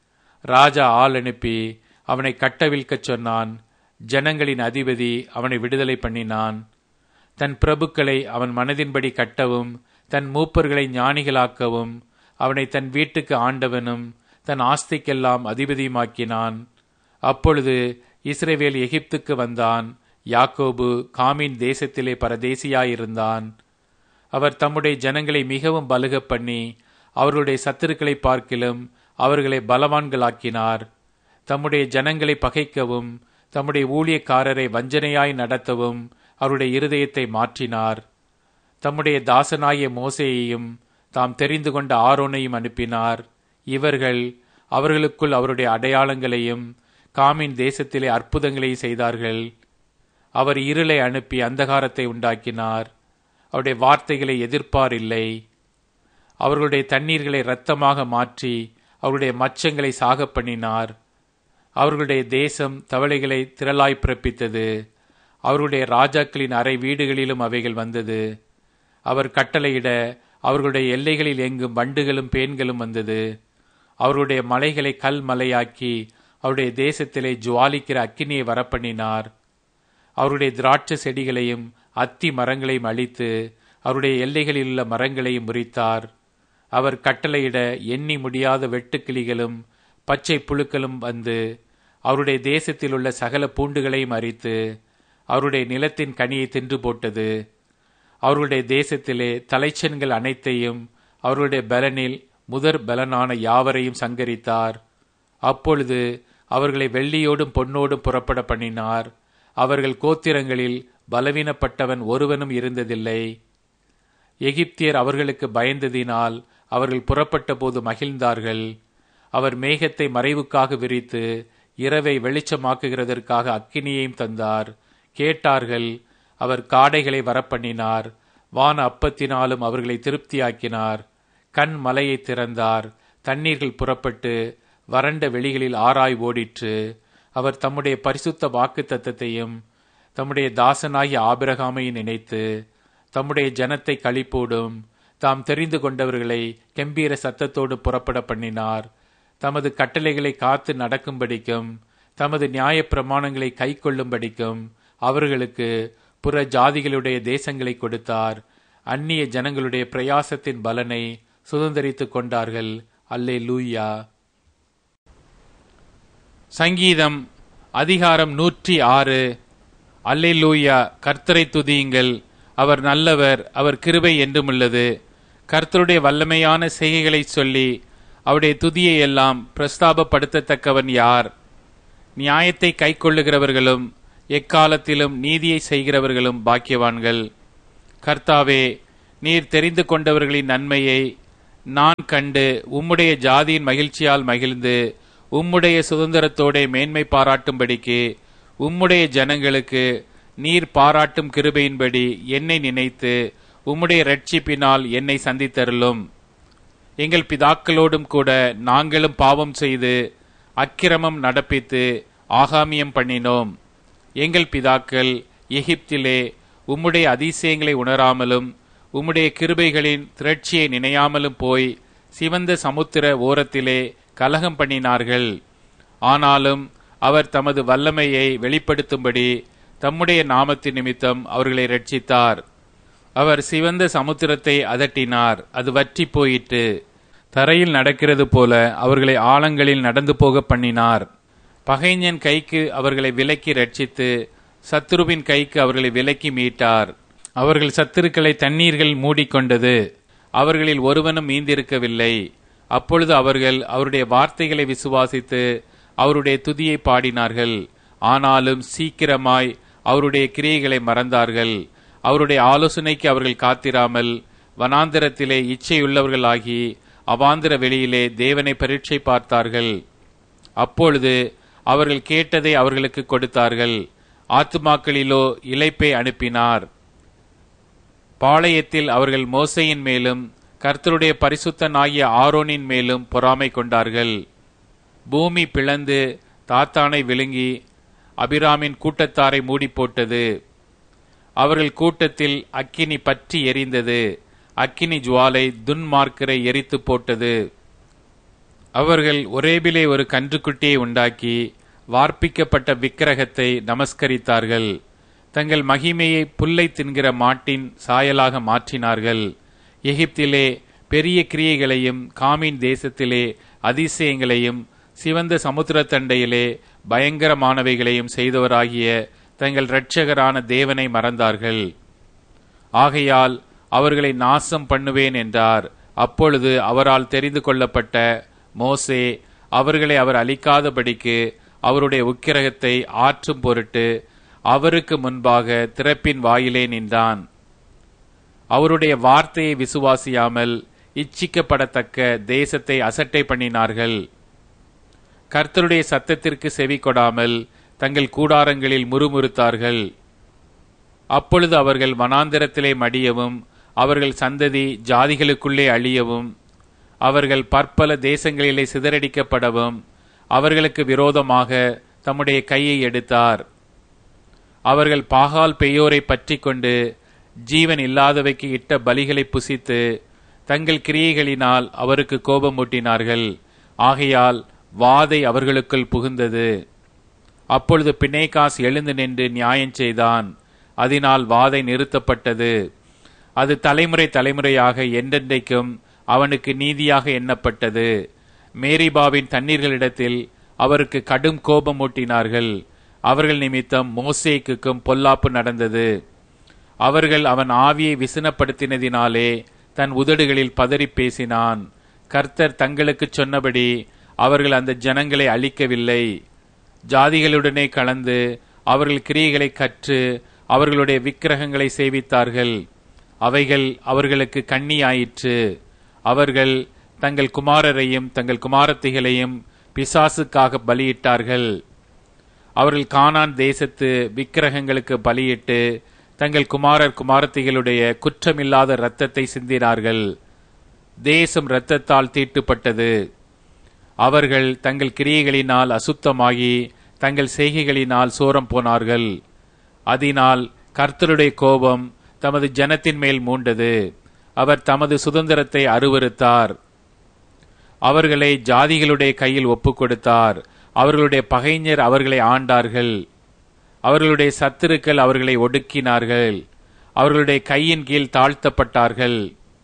ராஜா ஆள் அனுப்பி அவனை கட்டவிழ்க்கச் சொன்னான். ஜனங்களின் அதிபதி அவனை விடுதலை பண்ணினான். தன் பிரபுக்களை அவன் மனதின்படி கட்டவும் தன் மூப்பர்களை ஞானிகளாக்கவும் அவனை தன் வீட்டுக்கு ஆண்டவனும் தன் ஆஸ்திக்கெல்லாம் அதிபதியுமாக்கினான். அப்பொழுது இஸ்ரவேல் எகிப்துக்கு வந்தான். யாக்கோபு காமின் தேசத்திலே பரதேசியாயிருந்தான். அவர் தம்முடைய ஜனங்களை மிகவும் பலுக பண்ணி அவர்களுடைய சத்துருக்களை பார்க்கிலும் அவர்களை பலவான்களாக்கினார். தம்முடைய ஜனங்களை பகைக்கவும் தம்முடைய ஊழியக்காரரை வஞ்சனையாய் நடத்தவும் அவருடைய இருதயத்தை மாற்றினார். தம்முடைய தாசனாகிய மோசேயையும் தாம் தெரிந்து கொண்ட ஆரோனையும் அனுப்பினார். இவர்கள் அவர்களுக்குள் அவருடைய அடையாளங்களையும் காமின் தேசத்திலே அற்புதங்களை செய்தார்கள். அவர் இருளை அனுப்பி அந்தகாரத்தை உண்டாக்கினார். அவருடைய வார்த்தைகளை எதிர்ப்பார் இல்லை. அவர்களுடைய தண்ணீர்களை இரத்தமாக மாற்றி அவருடைய மச்சங்களை சாக பண்ணினார். அவர்களுடைய தேசம் தவளைகளை திரளாய் பிறப்பித்தது. அவர்களுடைய ராஜாக்களின் அறை வீடுகளிலும் அவைகள் வந்தது. அவர் கட்டளையிட அவர்களுடைய எல்லைகளில் எங்கும் வண்டுகளும் பேன்களும் வந்தது. அவர்களுடைய மலைகளை கல் மலையாக்கி அவருடைய தேசத்திலே ஜுவாலிக்கிற அக்கினியை வரப்பண்ணினார். அவருடைய திராட்சை செடிகளையும் அத்தி மரங்களையும் அழித்து அவருடைய எல்லைகளில் உள்ள மரங்களையும் முறித்தார். அவர் கட்டளையிட எண்ணி முடியாத வெட்டுக்கிளிகளும் பச்சை புழுக்களும் வந்து அவருடைய தேசத்தில் உள்ள சகல பூண்டுகளையும் அரித்து அவருடைய நிலத்தின் கனியை தின்று போட்டது. அவருடைய தேசத்திலே தலைச்சன்கள் அனைத்தையும் அவருடைய பலனில் முதற் பலனான யாவரையும் சங்கரித்தார். அப்பொழுது அவர்களை வெள்ளியோடும் பொன்னோடும் புறப்பட பண்ணினார். அவர்கள் கோத்திரங்களில் பலவீனப்பட்டவன் ஒருவனும் இருந்ததில்லை. எகிப்தியர் அவர்களுக்கு பயந்ததினால் அவர்கள் புறப்பட்ட போது மகிழ்ந்தார்கள். அவர் மேகத்தை மறைவுக்காக விரித்து இரவை வெளிச்சமாக்குகிறதற்காக அக்கினியையும் தந்தார். கேட்டார்கள். அவர் காடைகளை வரப்பண்ணினார். வான அப்பத்தினாலும் அவர்களை திருப்தியாக்கினார். கண் மலையை திறந்தார். தண்ணீர்கள் புறப்பட்டு வறண்ட வெளிகளில் ஆராய் ஓடிற்று. அவர் தம்முடைய பரிசுத்த வாக்கு தத்தத்தையும் தம்முடைய தாசனாகிய ஆபிரகாமையும் நினைத்து தம்முடைய ஜனத்தை களிப்போடும் தாம் தெரிந்து கொண்டவர்களை கெம்பீர சத்தத்தோடு புறப்பட பண்ணினார். தமது கட்டளைகளை காத்து நடக்கும்படிக்கும் தமது நியாய பிரமாணங்களை கை கொள்ளும்படிக்கும் அவர்களுக்கு புற ஜாதிகளுடைய தேசங்களை கொடுத்தார். அந்நிய ஜனங்களுடைய பிரயாசத்தின் பலனை சுதந்தரித்துக் கொண்டார்கள். அல்லேலூயா. சங்கீதம் அதிகாரம் நூற்றி ஆறு. அல்லேலூயா. கர்த்தரை துதியுங்கள். அவர் நல்லவர், அவர் கிருபை என்றுமுள்ளது. கர்த்தருடைய வல்லமையான செய்கைகளை சொல்லி அவருடைய துதியை எல்லாம் பிரஸ்தாபப்படுத்தத்தக்கவன் யார்? நியாயத்தை கைக்கொள்ளுகிறவர்களும் எக்காலத்திலும் நீதியை செய்கிறவர்களும் பாக்கியவான்கள். கர்த்தாவே, நீர் தெரிந்து கொண்டவர்களின் நன்மையை நான் கண்டு உம்முடைய ஜாதியின் மகிழ்ச்சியால் மகிழ்ந்து உம்முடைய சுதந்திரத்தோட மேன்மை பாராட்டும்படிக்கு உம்முடைய ஜனங்களுக்கு நீர் பாராட்டும் கிருபையின்படி என்னை நினைத்து உம்முடைய இரட்சிப்பினால் என்னை சந்தித்தருளும். எங்கள் பிதாக்களோடும் கூட நாங்களும் பாவம் செய்து அக்கிரமம் நடப்பித்து ஆகாமியம் பண்ணினோம். எங்கள் பிதாக்கள் எகிப்திலே உம்முடைய அதிசயங்களை உணராமலும் உம்முடைய கிருபைகளின் திரட்சியை நினையாமலும் போய் சிவந்த சமுத்திர ஓரத்திலே கலகம் பண்ணினார்கள். ஆனாலும் அவர் தமது வல்லமையை வெளிப்படுத்தும்படி தம்முடைய நாமத்தின் நிமித்தம் அவர்களை இரட்சித்தார். அவர் சிவந்த சமுத்திரத்தை அதட்டினார், அது வற்றி போயிற்று. தரையில் நடக்கிறது போல அவர்களை ஆழங்களில் நடந்து போக பண்ணினார். பகைஞன் கைக்கு அவர்களை விலக்கி ரட்சித்து சத்துருவின் கைக்கு அவர்களை விலக்கி மீட்டார். அவர்கள் சத்துருக்களை தண்ணீர்கள் மூடிக்கொண்டது, அவர்களில் ஒருவனும் மீந்திருக்கவில்லை. அப்பொழுது அவர்கள் அவருடைய வார்த்தைகளை விசுவாசித்து அவருடைய துதியை பாடினார்கள். ஆனாலும் சீக்கிரமாய் அவருடைய கிரியைகளை மறந்தார்கள். அவருடைய ஆலோசனைக்கு அவர்கள் காத்திராமல் வனாந்திரத்திலே இச்சையுள்ளவர்களாகி அவாந்திர வெளியிலே தேவனை பரீட்சை பார்த்தார்கள். அப்பொழுது அவர்கள் கேட்டதை அவர்களுக்கு கொடுத்தார்கள். ஆத்துமாக்களிலோ இளைப்பை அனுப்பினார். பாளையத்தில் அவர்கள் மோசையின் மேலும் கர்த்தருடைய பரிசுத்தனாகிய ஆரோனின் மேலும் பொறாமை கொண்டார்கள். பூமி பிளந்து தாத்தானை விழுங்கி அபிராமின் கூட்டத்தாரை மூடி போட்டது. அவர்கள் கூட்டத்தில் அக்கினி பற்றி எரிந்தது. அக்கினி ஜுவாலை துன்மார்க்கரை எரித்து போட்டது. அவர்கள் ஒரேபிலே ஒரு கன்றுக்குட்டியை உண்டாக்கி வார்ப்பிக்கப்பட்ட விக்கிரகத்தை நமஸ்கரித்தார்கள். தங்கள் மகிமையை புல்லை தின்கிற மாட்டின் சாயலாக மாற்றினார்கள். எகிப்திலே பெரிய கிரியைகளையும் காமின் தேசத்திலே அதிசயங்களையும் சிவந்த சமுத்திர தண்டையிலே பயங்கரமானவைகளையும் செய்தவராகிய தங்கள் இரட்சகரான தேவனை மறந்தார்கள். ஆகையால் அவர்களை நாசம் பண்ணுவேன் என்றார். அப்பொழுது அவரால் தெரிந்து கொள்ளப்பட்ட மோசே அவர்களை அவர் அழிக்காதபடிக்கு அவருடைய உக்கிரகத்தை ஆற்றும் பொருட்டு அவருக்கு முன்பாக திறப்பின் வாயிலே நின்றான். அவருடைய வார்த்தையை விசுவாசியாமல் இச்சிக்கப்படத்தக்க தேசத்தை அசட்டை பண்ணினார்கள். கர்த்தருடைய சத்தத்திற்கு செவி கொடாமல் தங்கள் கூடாரங்களில் முறுமுறுத்தார்கள். அப்பொழுது அவர்கள் வனாந்திரத்திலே மடியவும் அவர்கள் சந்ததி ஜாதிகளுக்குள்ளே அழியவும் அவர்கள் பற்பல தேசங்களிலே சிதறடிக்கப்படவும் அவர்களுக்கு விரோதமாக தம்முடைய கையை எடுத்தார். அவர்கள் பாகால் பெயோரை பற்றி கொண்டு ஜீவன் இல்லாதவைக்கு இட்ட பலிகளை புசித்து தங்கள் கிரியைகளினால் அவருக்கு கோபமூட்டினார்கள். ஆகையால் வாதை அவர்களுக்குள் புகுந்தது. அப்பொழுது பினேகாஸ் எழுந்து நின்று நியாயம் செய்தான். அதனால் வாதை நிறுத்தப்பட்டது. அது தலைமுறை தலைமுறையாக என்றென்றைக்கும் அவனுக்கு நீதியாக எண்ணப்பட்டது. மேரிபாவின் தண்ணீர்களிடத்தில் அவருக்கு கடும் கோபமூட்டினார்கள். அவர்கள் நிமித்தம் மோசேக்குக்கும் பொல்லாப்பு நடந்தது. அவர்கள் அவன் ஆவியை விசனப்படுத்தினதினாலே தன் உதடுகளில் பதறி பேசினான். கர்த்தர் தங்களுக்கு சொன்னபடி அவர்கள் அந்த ஜனங்களை அழிக்கவில்லை. ஜாதிகளுடனே கலந்து அவர்கள் கிரியைகளை கற்று அவர்களுடைய விக்கிரகங்களை சேவித்தார்கள். அவைகள் அவர்களுக்கு கண்ணியாயிற்று. அவர்கள் தங்கள் குமாரரையும் தங்கள் குமாரத்திகளையும் பிசாசுக்காக பலியிட்டார்கள். அவர்கள் கானான் தேசத்து விக்கிரகங்களுக்கு பலியிட்டு தங்கள் குமாரர் குமாரத்திகளுடைய குற்றமில்லாத இரத்தத்தை சிந்தினார்கள். தேசம் இரத்தத்தால் தீட்டுப்பட்டது. அவர்கள் தங்கள் கிரியைகளினால் அசுத்தமாகி தங்கள் செய்கைகளினால் சோரம் போனார்கள். அதனால் கர்த்தருடைய கோபம் தமது ஜனத்தின் மேல் மூண்டது. அவர் தமது சுதந்திரத்தை அருவருத்தார். அவர்களை ஜாதிகளுடைய கையில் ஒப்புக் கொடுத்தார். அவர்களுடைய பகைஞர் அவர்களை ஆண்டார்கள். அவர்களுடைய சத்துருக்கள் அவர்களை ஒடுக்கினார்கள். அவர்களுடைய கையின் கீழ் தாழ்த்தப்பட்டார்கள்.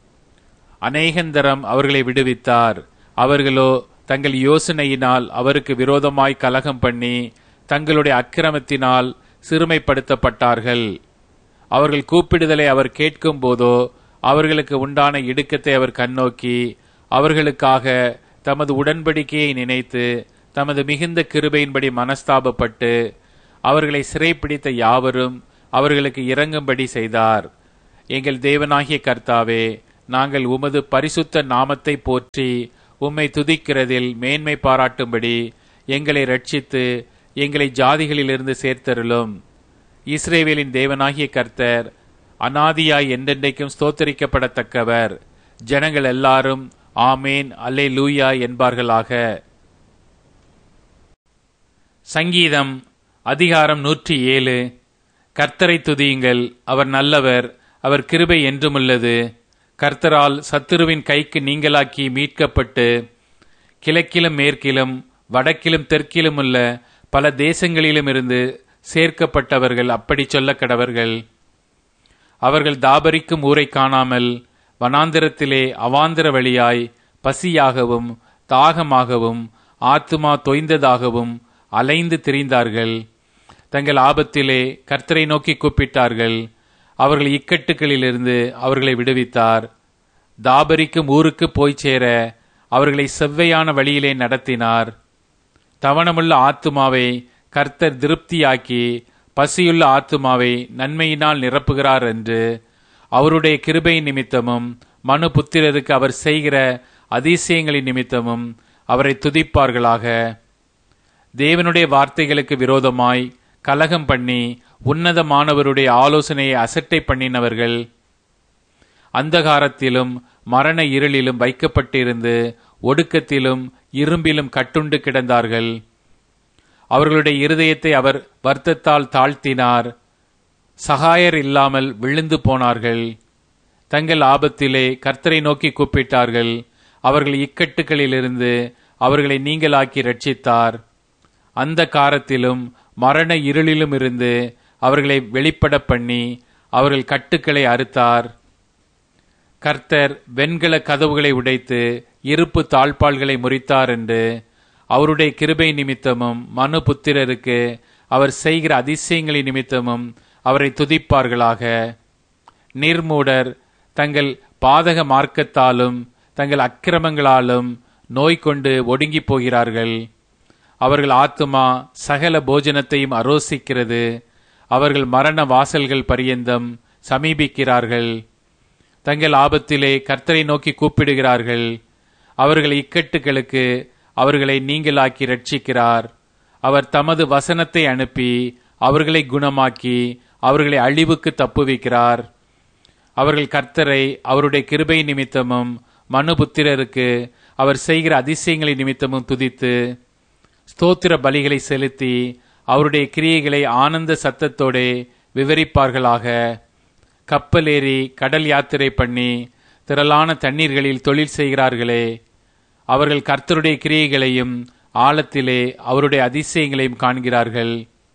அநேகந்தரம் அவர்களை விடுவித்தார். அவர்களோ தங்கள் யோசனையினால் அவருக்கு விரோதமாய் கலகம் பண்ணி தங்களுடைய அக்கிரமத்தினால் சிறுமைப்படுத்தப்பட்டார்கள். அவர்கள் கூப்பிடுதலை அவர் கேட்கும் போதோ அவர்களுக்கு உண்டான இடுக்கத்தை அவர் கண்ணோக்கி அவர்களுக்காக தமது உடன்படிக்கையை நினைத்து தமது மிகுந்த கிருபையின்படி மனஸ்தாபப்பட்டு அவர்களை சிறைப்பிடித்த யாவரும் அவர்களுக்கு இரங்கும்படி செய்தார். எங்கள் தேவனாகிய கர்த்தாவே, நாங்கள் உமது பரிசுத்த நாமத்தை போற்றி உம்மை துதிக்கிறதில் மேன்மை பாராட்டும்படி எங்களை ரட்சித்து எங்களை ஜாதிகளிலிருந்து சேர்த்தருளும். இஸ்ரவேலின் தேவனாகிய கர்த்தர் அநாதியாய் என்றென்றைக்கும் ஸ்தோத்தரிக்கப்படத்தக்கவர். ஜனங்கள் எல்லாரும் ஆமேன் அல்லேலூயா என்பார்களாக. சங்கீதம் அதிகாரம் நூற்றி ஏழு. கர்த்தரை துதியுங்கள், அவர் நல்லவர், அவர் கிருபை என்றுமுள்ளது. கர்த்தரால் சத்துருவின் கைக்கு நீங்களாக்கி மீட்கப்பட்டு கிழக்கிலும் மேற்கிலும் வடக்கிலும் தெற்கிலும் உள்ள பல தேசங்களிலும் இருந்து சேர்க்கப்பட்டவர்கள் அப்படி சொல்ல கடவர்கள். அவர்கள் தாபரிக்கும் ஊரை காணாமல் வனாந்திரத்திலே அவாந்திர வழியாய் பசியாகவும் தாகமாகவும் ஆத்துமா தொய்ந்ததாகவும் அலைந்து திரிந்தார்கள். தங்கள் ஆபத்திலே கர்த்தரை நோக்கி கூப்பிட்டார்கள். அவர்கள் இக்கட்டுகளிலிருந்து அவர்களை விடுவித்தார். தாபரிக்கும் ஊருக்கு போய் சேர அவர்களை செவ்வையான வழியிலே நடத்தினார். தவணமுள்ள ஆத்துமாவை கர்த்தர் திருப்தியாக்கி பசியுள்ள ஆத்துமாவை நன்மையினால் நிரப்புகிறார் என்று அவருடைய கிருபை நிமித்தமும் மனு புத்திரருக்கு அவர் செய்கிற அதிசயங்களின் நிமித்தமும் அவரை துதிப்பார்களாக. தேவனுடைய வார்த்தைகளுக்கு விரோதமாய் கலகம் பண்ணி உன்னதமானவருடைய ஆலோசனையை அசட்டை பண்ணினவர்கள் அந்தகாரத்திலும் மரண இருளிலும் வைக்கப்பட்டிருந்து ஒடுக்கத்திலும் இரும்பிலும் கட்டுண்டு கிடந்தார்கள். அவர்களுடைய இருதயத்தை அவர் வருத்தத்தால் தாழ்த்தினார். சகாயர் இல்லாமல் விழுந்து போனார்கள். தங்கள் ஆபத்திலே கர்த்தரை நோக்கி கூப்பிட்டார்கள். அவர்கள் இக்கட்டுகளிலிருந்து அவர்களை நீங்களாக்கி ரட்சித்தார். அந்த காலத்திலும் மரண இருளிலும் இருந்து அவர்களை வெளிப்பட பண்ணி அவர்கள் கட்டுக்களை அறுத்தார். கர்த்தர் வெண்கல கதவுகளை உடைத்து இருப்பு தாழ்பாள்களை முறித்தார் என்று அவருடைய கிருபை நிமித்தமும் மனு புத்திரருக்கு அவர் செய்கிற அதிசயங்களின் நிமித்தமும் அவரை துதிப்பார்களாக. நிர்மூடர் தங்கள் பாதக மார்க்கத்தாலும் தங்கள் அக்கிரமங்களாலும் நோய் கொண்டு ஒடுங்கி போகிறார்கள். அவர்கள் ஆத்துமா சகல போஜனத்தையும் அரோசிக்கிறது. அவர்கள் மரண வாசல்கள் பரியந்தம் சமீபிக்கிறார்கள். தங்கள் ஆபத்திலே கர்த்தரை நோக்கி கூப்பிடுகிறார்கள். அவர்கள் இக்கட்டுகளுக்கு அவர்களை நீங்களாக்கி ரட்சிக்கிறார். அவர் தமது வசனத்தை அனுப்பி அவர்களை குணமாக்கி அவர்களை அழிவுக்கு தப்புவிக்கிறார். அவர்கள் கர்த்தரை அவருடைய கிருபை நிமித்தமும் மனுபுத்திரருக்கு அவர் செய்கிற அதிசயங்களின் நிமித்தமும் துதித்து ஸ்தோத்திர பலிகளை செலுத்தி அவருடைய கிரியைகளை ஆனந்த சத்தத்தோடு விவரிப்பார்களாக. கப்பல் ஏறி கடல் யாத்திரை பண்ணி திரளான தண்ணீர்களில் தொழில் செய்கிறார்களே, அவர்கள் கர்த்தருடைய கிரியைகளையும் ஆழத்திலே அவருடைய அதிசயங்களையும் காண்கிறார்கள்.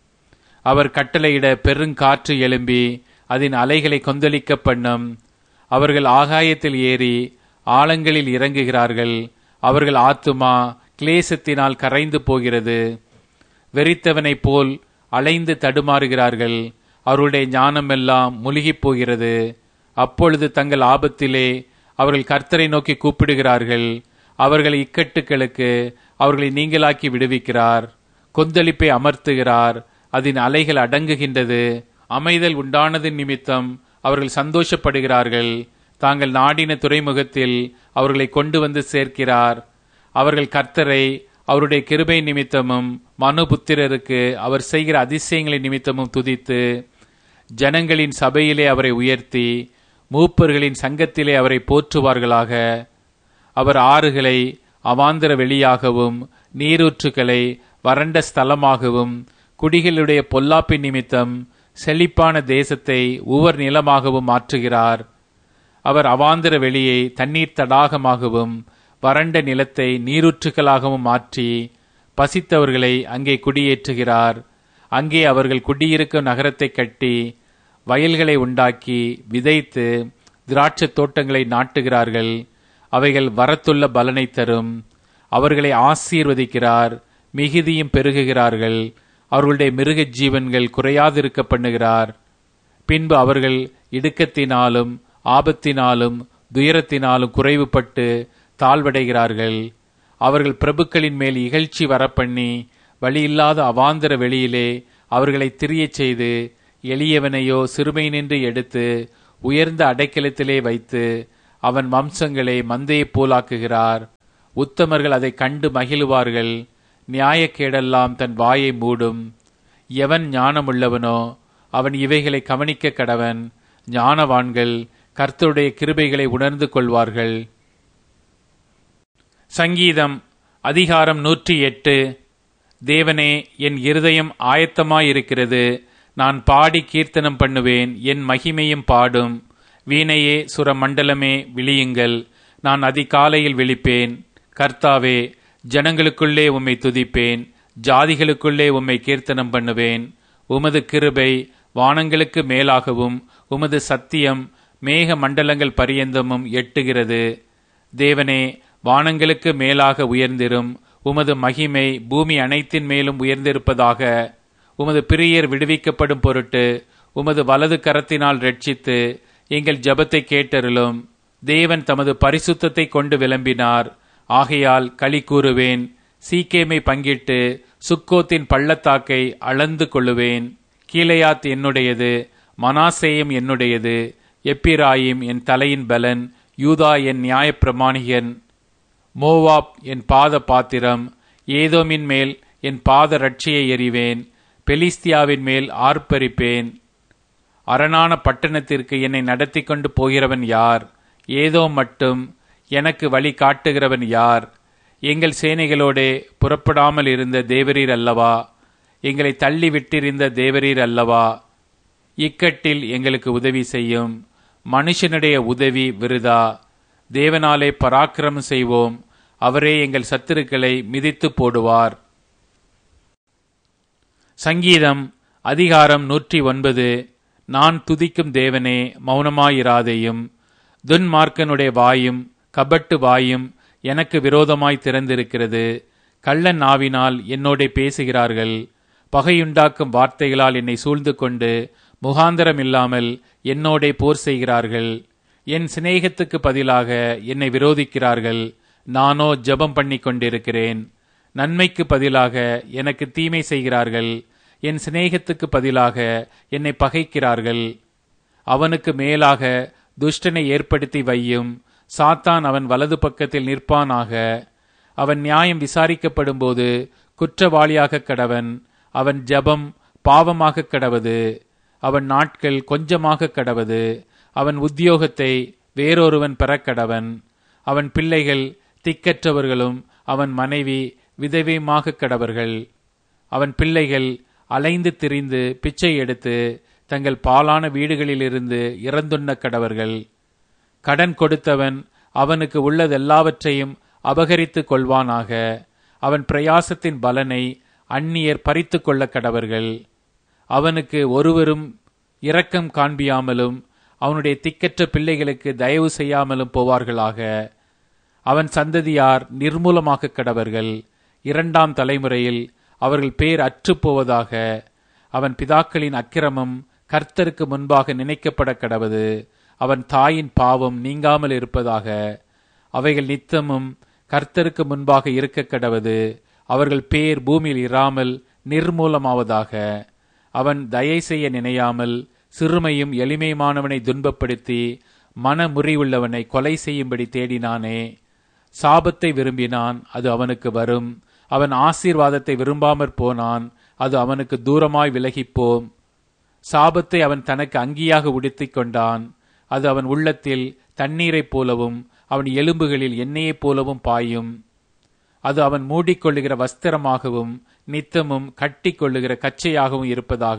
அவர் கட்டளையிட பெருங்காற்று எழும்பி அதன் அலைகளை கொந்தளிக்க பண்ணும். அவர்கள் ஆகாயத்தில் ஏறி ஆழங்களில் இறங்குகிறார்கள். அவர்கள் ஆத்துமா கிளேசத்தினால் கரைந்து போகிறது. வெறித்தவனைப் போல் அலைந்து தடுமாறுகிறார்கள். அவருடைய ஞானமெல்லாம் முழுகிப் போகிறது. அப்பொழுது தங்கள் ஆபத்திலே அவர்கள் கர்த்தரை நோக்கி கூப்பிடுகிறார்கள். அவர்கள் இக்கட்டுகளுக்கு அவர்களை நீங்களாக்கி விடுவிக்கிறார். கொந்தளிப்பை அமர்த்துகிறார். அதன் அலைகள் அடங்குகின்றது. அமைதல் உண்டானதின் நிமித்தம் அவர்கள் சந்தோஷப்படுகிறார்கள். தாங்கள் நாடின துறைமுகத்தில் அவர்களை கொண்டு வந்து சேர்க்கிறார். அவர்கள் கர்த்தரை அவருடைய கிருபை நிமித்தமும் மனுபுத்திரருக்கு அவர் செய்கிற அதிசயங்களின் நிமித்தமும் துதித்து ஜனங்களின் சபையிலே அவரை உயர்த்தி மூப்பர்களின் சங்கத்திலே அவரை போற்றுவார்களாக. அவர் ஆறுகளை அவாந்தர வெளியாகவும் நீரூற்றுக்களை வறண்ட ஸ்தலமாகவும் குடிகளுடைய பொல்லாப்பின் நிமித்தம் செழிப்பான தேசத்தை உவர் நிலமாகவும் மாற்றுகிறார். அவர் அவாந்தர வெளியை தண்ணீர் தடாகமாகவும் வறண்ட நிலத்தை நீரூற்றுக்களாகவும் மாற்றி பசித்தவர்களை அங்கே குடியேற்றுகிறார். அங்கே அவர்கள் குடியிருக்கும் நகரத்தை கட்டி வயல்களை உண்டாக்கி விதைத்து திராட்சை தோட்டங்களை நாட்டுகிறார்கள். அவைகள் வரத்துள்ள பலனை தரும். அவர்களை ஆசீர்வதிக்கிறார். மிகுதியும் பெருகுகிறார்கள். அவர்களுடைய மிருக ஜீவன்கள் குறையாதிருக்க பண்ணுகிறார். பின்பு அவர்கள் இடுக்கத்தினாலும் ஆபத்தினாலும் துயரத்தினாலும் குறைவுபட்டு தாழ்வடைகிறார்கள். அவர்கள் பிரபுக்களின் மேல் இகழ்ச்சி வரப்பண்ணி வழியில்லாத அவாந்தர வெளியிலே அவர்களை திரியச் செய்து எளியவனையோ சிறுமையினின்று எடுத்து உயர்ந்த அடைக்கலத்திலே வைத்து அவன் வம்சங்களை மந்தையைப் போலாக்குகிறார். உத்தமர்கள் அதை கண்டு மகிழுவார்கள். நியாயக்கேடெல்லாம் தன் வாயை மூடும். எவன் ஞானமுள்ளவனோ அவன் இவைகளை கவனிக்க கடவன். ஞானவான்கள் கர்த்தருடைய கிருபைகளை உணர்ந்து கொள்வார்கள். சங்கீதம் அதிகாரம் நூற்றி எட்டு. தேவனே, என் இருதயம் ஆயத்தமாயிருக்கிறது, நான் பாடி கீர்த்தனம் பண்ணுவேன், என் மகிமையும் பாடும். வீணையே சுரமண்டலமே விழியுங்கள், நான் அதிகாலையில் விழிப்பேன். கர்த்தாவே, ஜனங்களுக்குள்ளே உம்மை துதிப்பேன், ஜாதிகளுக்குள்ளே உம்மை கீர்த்தனம் பண்ணுவேன். உமது கிருபை வானங்களுக்கு மேலாகவும் உமது சத்தியம் மேக மண்டலங்கள் பரியந்தமும் எட்டுகிறது. தேவனே, வானங்களுக்கு மேலாக உயர்ந்திரும், உமது மகிமை பூமி அனைத்தின் மேலும் உயர்ந்திருப்பதாக. உமது பிரியர் விடுவிக்கப்படும் பொருட்டு உமது வலது கரத்தினால் ரட்சித்து எங்கள் ஜெபத்தை கேட்டருளும். தேவன் தமது பரிசுத்தத்தை கொண்டு விளம்பினார், ஆகையால் களி கூறுவேன். சீக்கேமை பங்கிட்டு சுக்கோத்தின் பள்ளத்தாக்கை அளந்து கொள்ளுவேன். கீலேயாத் என்னுடையது, மனாசேயும் என்னுடையது. எப்பிராயிம் என் தலையின் பலன், யூதா என் நியாயப்பிரமாணிகன். மோவாப் என் பாத பாத்திரம். ஏதோமின் மேல் என் பாத ரட்சியை எறிவேன், பெலிஸ்தியாவின் மேல் ஆர்ப்பரிப்பேன். அரணான பட்டணத்திற்கு என்னை நடத்தி கொண்டு போகிறவன் யார்? ஏதோ மட்டும் எனக்கு வழி காட்டுகிறவன் யார்? எங்கள் சேனைகளோடே புறப்படாமல் இருந்த தேவரீர் அல்லவா? எங்களை தள்ளி விட்டிருந்த தேவரீர் அல்லவா? இக்கட்டில் எங்களுக்கு உதவி செய்யும். மனுஷனுடைய உதவி விருதா. தேவனாலே பராக்கிரமம் செய்வோம், அவரே எங்கள் சத்துருக்களை மிதித்து போடுவார். சங்கீதம் அதிகாரம் நூற்றி ஒன்பது. நான் துதிக்கும் தேவனே, மௌனமாயிராதேயும். துன்மார்க்கனுடைய வாயும் கபட்டு வாயும் எனக்கு விரோதமாய் திறந்திருக்கிறது. கள்ள நாவினால் என்னோடே பேசுகிறார்கள். பகையுண்டாக்கும் வார்த்தைகளால் என்னை சூழ்ந்து கொண்டு முகாந்தரம் இல்லாமல் என்னோடே போர் செய்கிறார்கள். என் சிநேகத்துக்கு பதிலாக என்னை விரோதிக்கிறார்கள். நானோ ஜெபம் பண்ணி கொண்டிருக்கிறேன். நன்மைக்கு பதிலாக எனக்கு தீமை செய்கிறார்கள். என் சிநேகத்துக்கு பதிலாக என்னை பகைக்கிறார்கள். அவனுக்கு மேலாக துஷ்டனை ஏற்படுத்தி வையும். சாத்தான் அவன் வலது பக்கத்தில் நிற்பானாக. அவன் நியாயம் விசாரிக்கப்படும் போது குற்றவாளியாக கடவன். அவன் ஜெபம் பாவமாக கடவது. அவன் நாட்கள் கொஞ்சமாக கடவது. அவன் உத்தியோகத்தை வேறொருவன் பெறக்கடவன். அவன் பிள்ளைகள் திக்கற்றவர்களும் அவன் மனைவி விதவையுமாக கடவர்கள். அவன் பிள்ளைகள் அலைந்து திரிந்து பிச்சை எடுத்து தங்கள் பாலான வீடுகளிலிருந்து இறந்துண்ண கடவர்கள். கடன் கொடுத்தவன் அவனுக்கு உள்ளதெல்லாவற்றையும் அபகரித்து கொள்வானாக. அவன் பிரயாசத்தின் பலனை அந்நியர் பறித்து கொள்ள கடவர்கள். அவனுக்கு ஒருவரும் இரக்கம் காண்பியாமலும் அவனுடைய திக்கற்ற பிள்ளைகளுக்கு தயவு செய்யாமலும் போவார்களாக. அவன் சந்ததியார் நிர்மூலமாக கடவர்கள். இரண்டாம் தலைமுறையில் அவர்கள் பேர் அற்று போவதாக. அவன் பிதாக்களின் அக்கிரமம் கர்த்தருக்கு முன்பாக நினைக்கப்பட கடவது. அவன் தாயின் பாவம் நீங்காமல் இருப்பதாக. அவைகள் நித்தமும் கர்த்தருக்கு முன்பாக இருக்க கடவது. அவர்கள் பேர் பூமியில் இராமல் நிர்மூலமாவதாக. அவன் தயை செய்ய நினையாமல் சிறுமையும் எளிமையுமானவனை துன்பப்படுத்தி மனமுறிவுள்ளவனை கொலை செய்யும்படி தேடினானே. சாபத்தை விரும்பினான், அது அவனுக்கு வரும். அவன் ஆசீர்வாதத்தை விரும்பாமற் போனான், அது அவனுக்கு தூரமாய் விலகிப்போம். சாபத்தை அவன் தனக்கு அங்கியாக உடுத்திக் கொண்டான், அது அவன் உள்ளத்தில் தண்ணீரைப் போலவும் அவன் எலும்புகளில் எண்ணெயைப் போலவும் பாயும். அது அவன் மூடிக்கொள்ளுகிற வஸ்திரமாகவும் நித்தமும் கட்டி கொள்ளுகிற கச்சையாகவும் இருப்பதாக.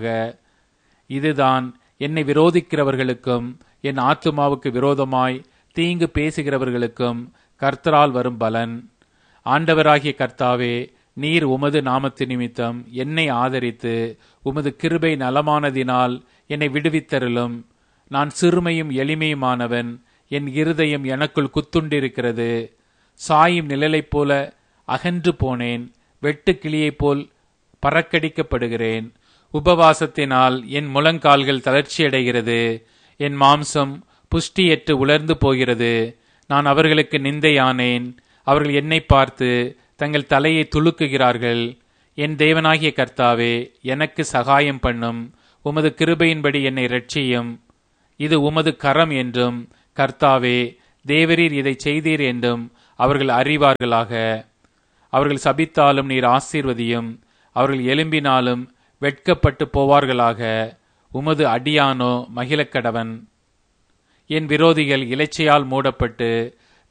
இதுதான் என்னை விரோதிக்கிறவர்களுக்கும் என் ஆத்துமாவுக்கு விரோதமாய் தீங்கு பேசுகிறவர்களுக்கும் கர்த்தரால் வரும் பலன். ஆண்டவராகிய கர்த்தாவே, நீர் உமது நாமத்து நிமித்தம் என்னை ஆதரித்து உமது கிருபை நலமானதினால் என்னை விடுவித்தருளும். நான் சிறுமையும் எளிமையுமானவன், என் இருதயம் எனக்குள் குத்துண்டிருக்கிறது. சாயும் நிழலைப் போல அகன்று போனேன், வெட்டு கிளியைப் போல் பறக்கடிக்கப்படுகிறேன். உபவாசத்தினால் என் முழங்கால்கள் தளர்ச்சியடைகிறது, என் மாம்சம் புஷ்டியற்று உலர்ந்து போகிறது. நான் அவர்களுக்கு நிந்தையானேன், அவர்கள் என்னை பார்த்து தங்கள் தலையை துலுக்குகிறார்கள். என் தேவனாகிய கர்த்தாவே, எனக்கு சகாயம் பண்ணும். உமது கிருபையின்படி என்னை இரட்சியும். இது உமது கரம் என்றும், கர்த்தாவே தேவரீர் இதை செய்தீர் என்றும் அவர்கள் அறிவார்களாக. அவர்கள் சபித்தாலும் நீர் ஆசீர்வதியும். அவர்கள் எழும்பினாலும் வெட்கப்பட்டு போவார்களாக. உமது அடியானோ மகிழக்கடவன். என் விரோதிகள் இலைச்சையால் மூடப்பட்டு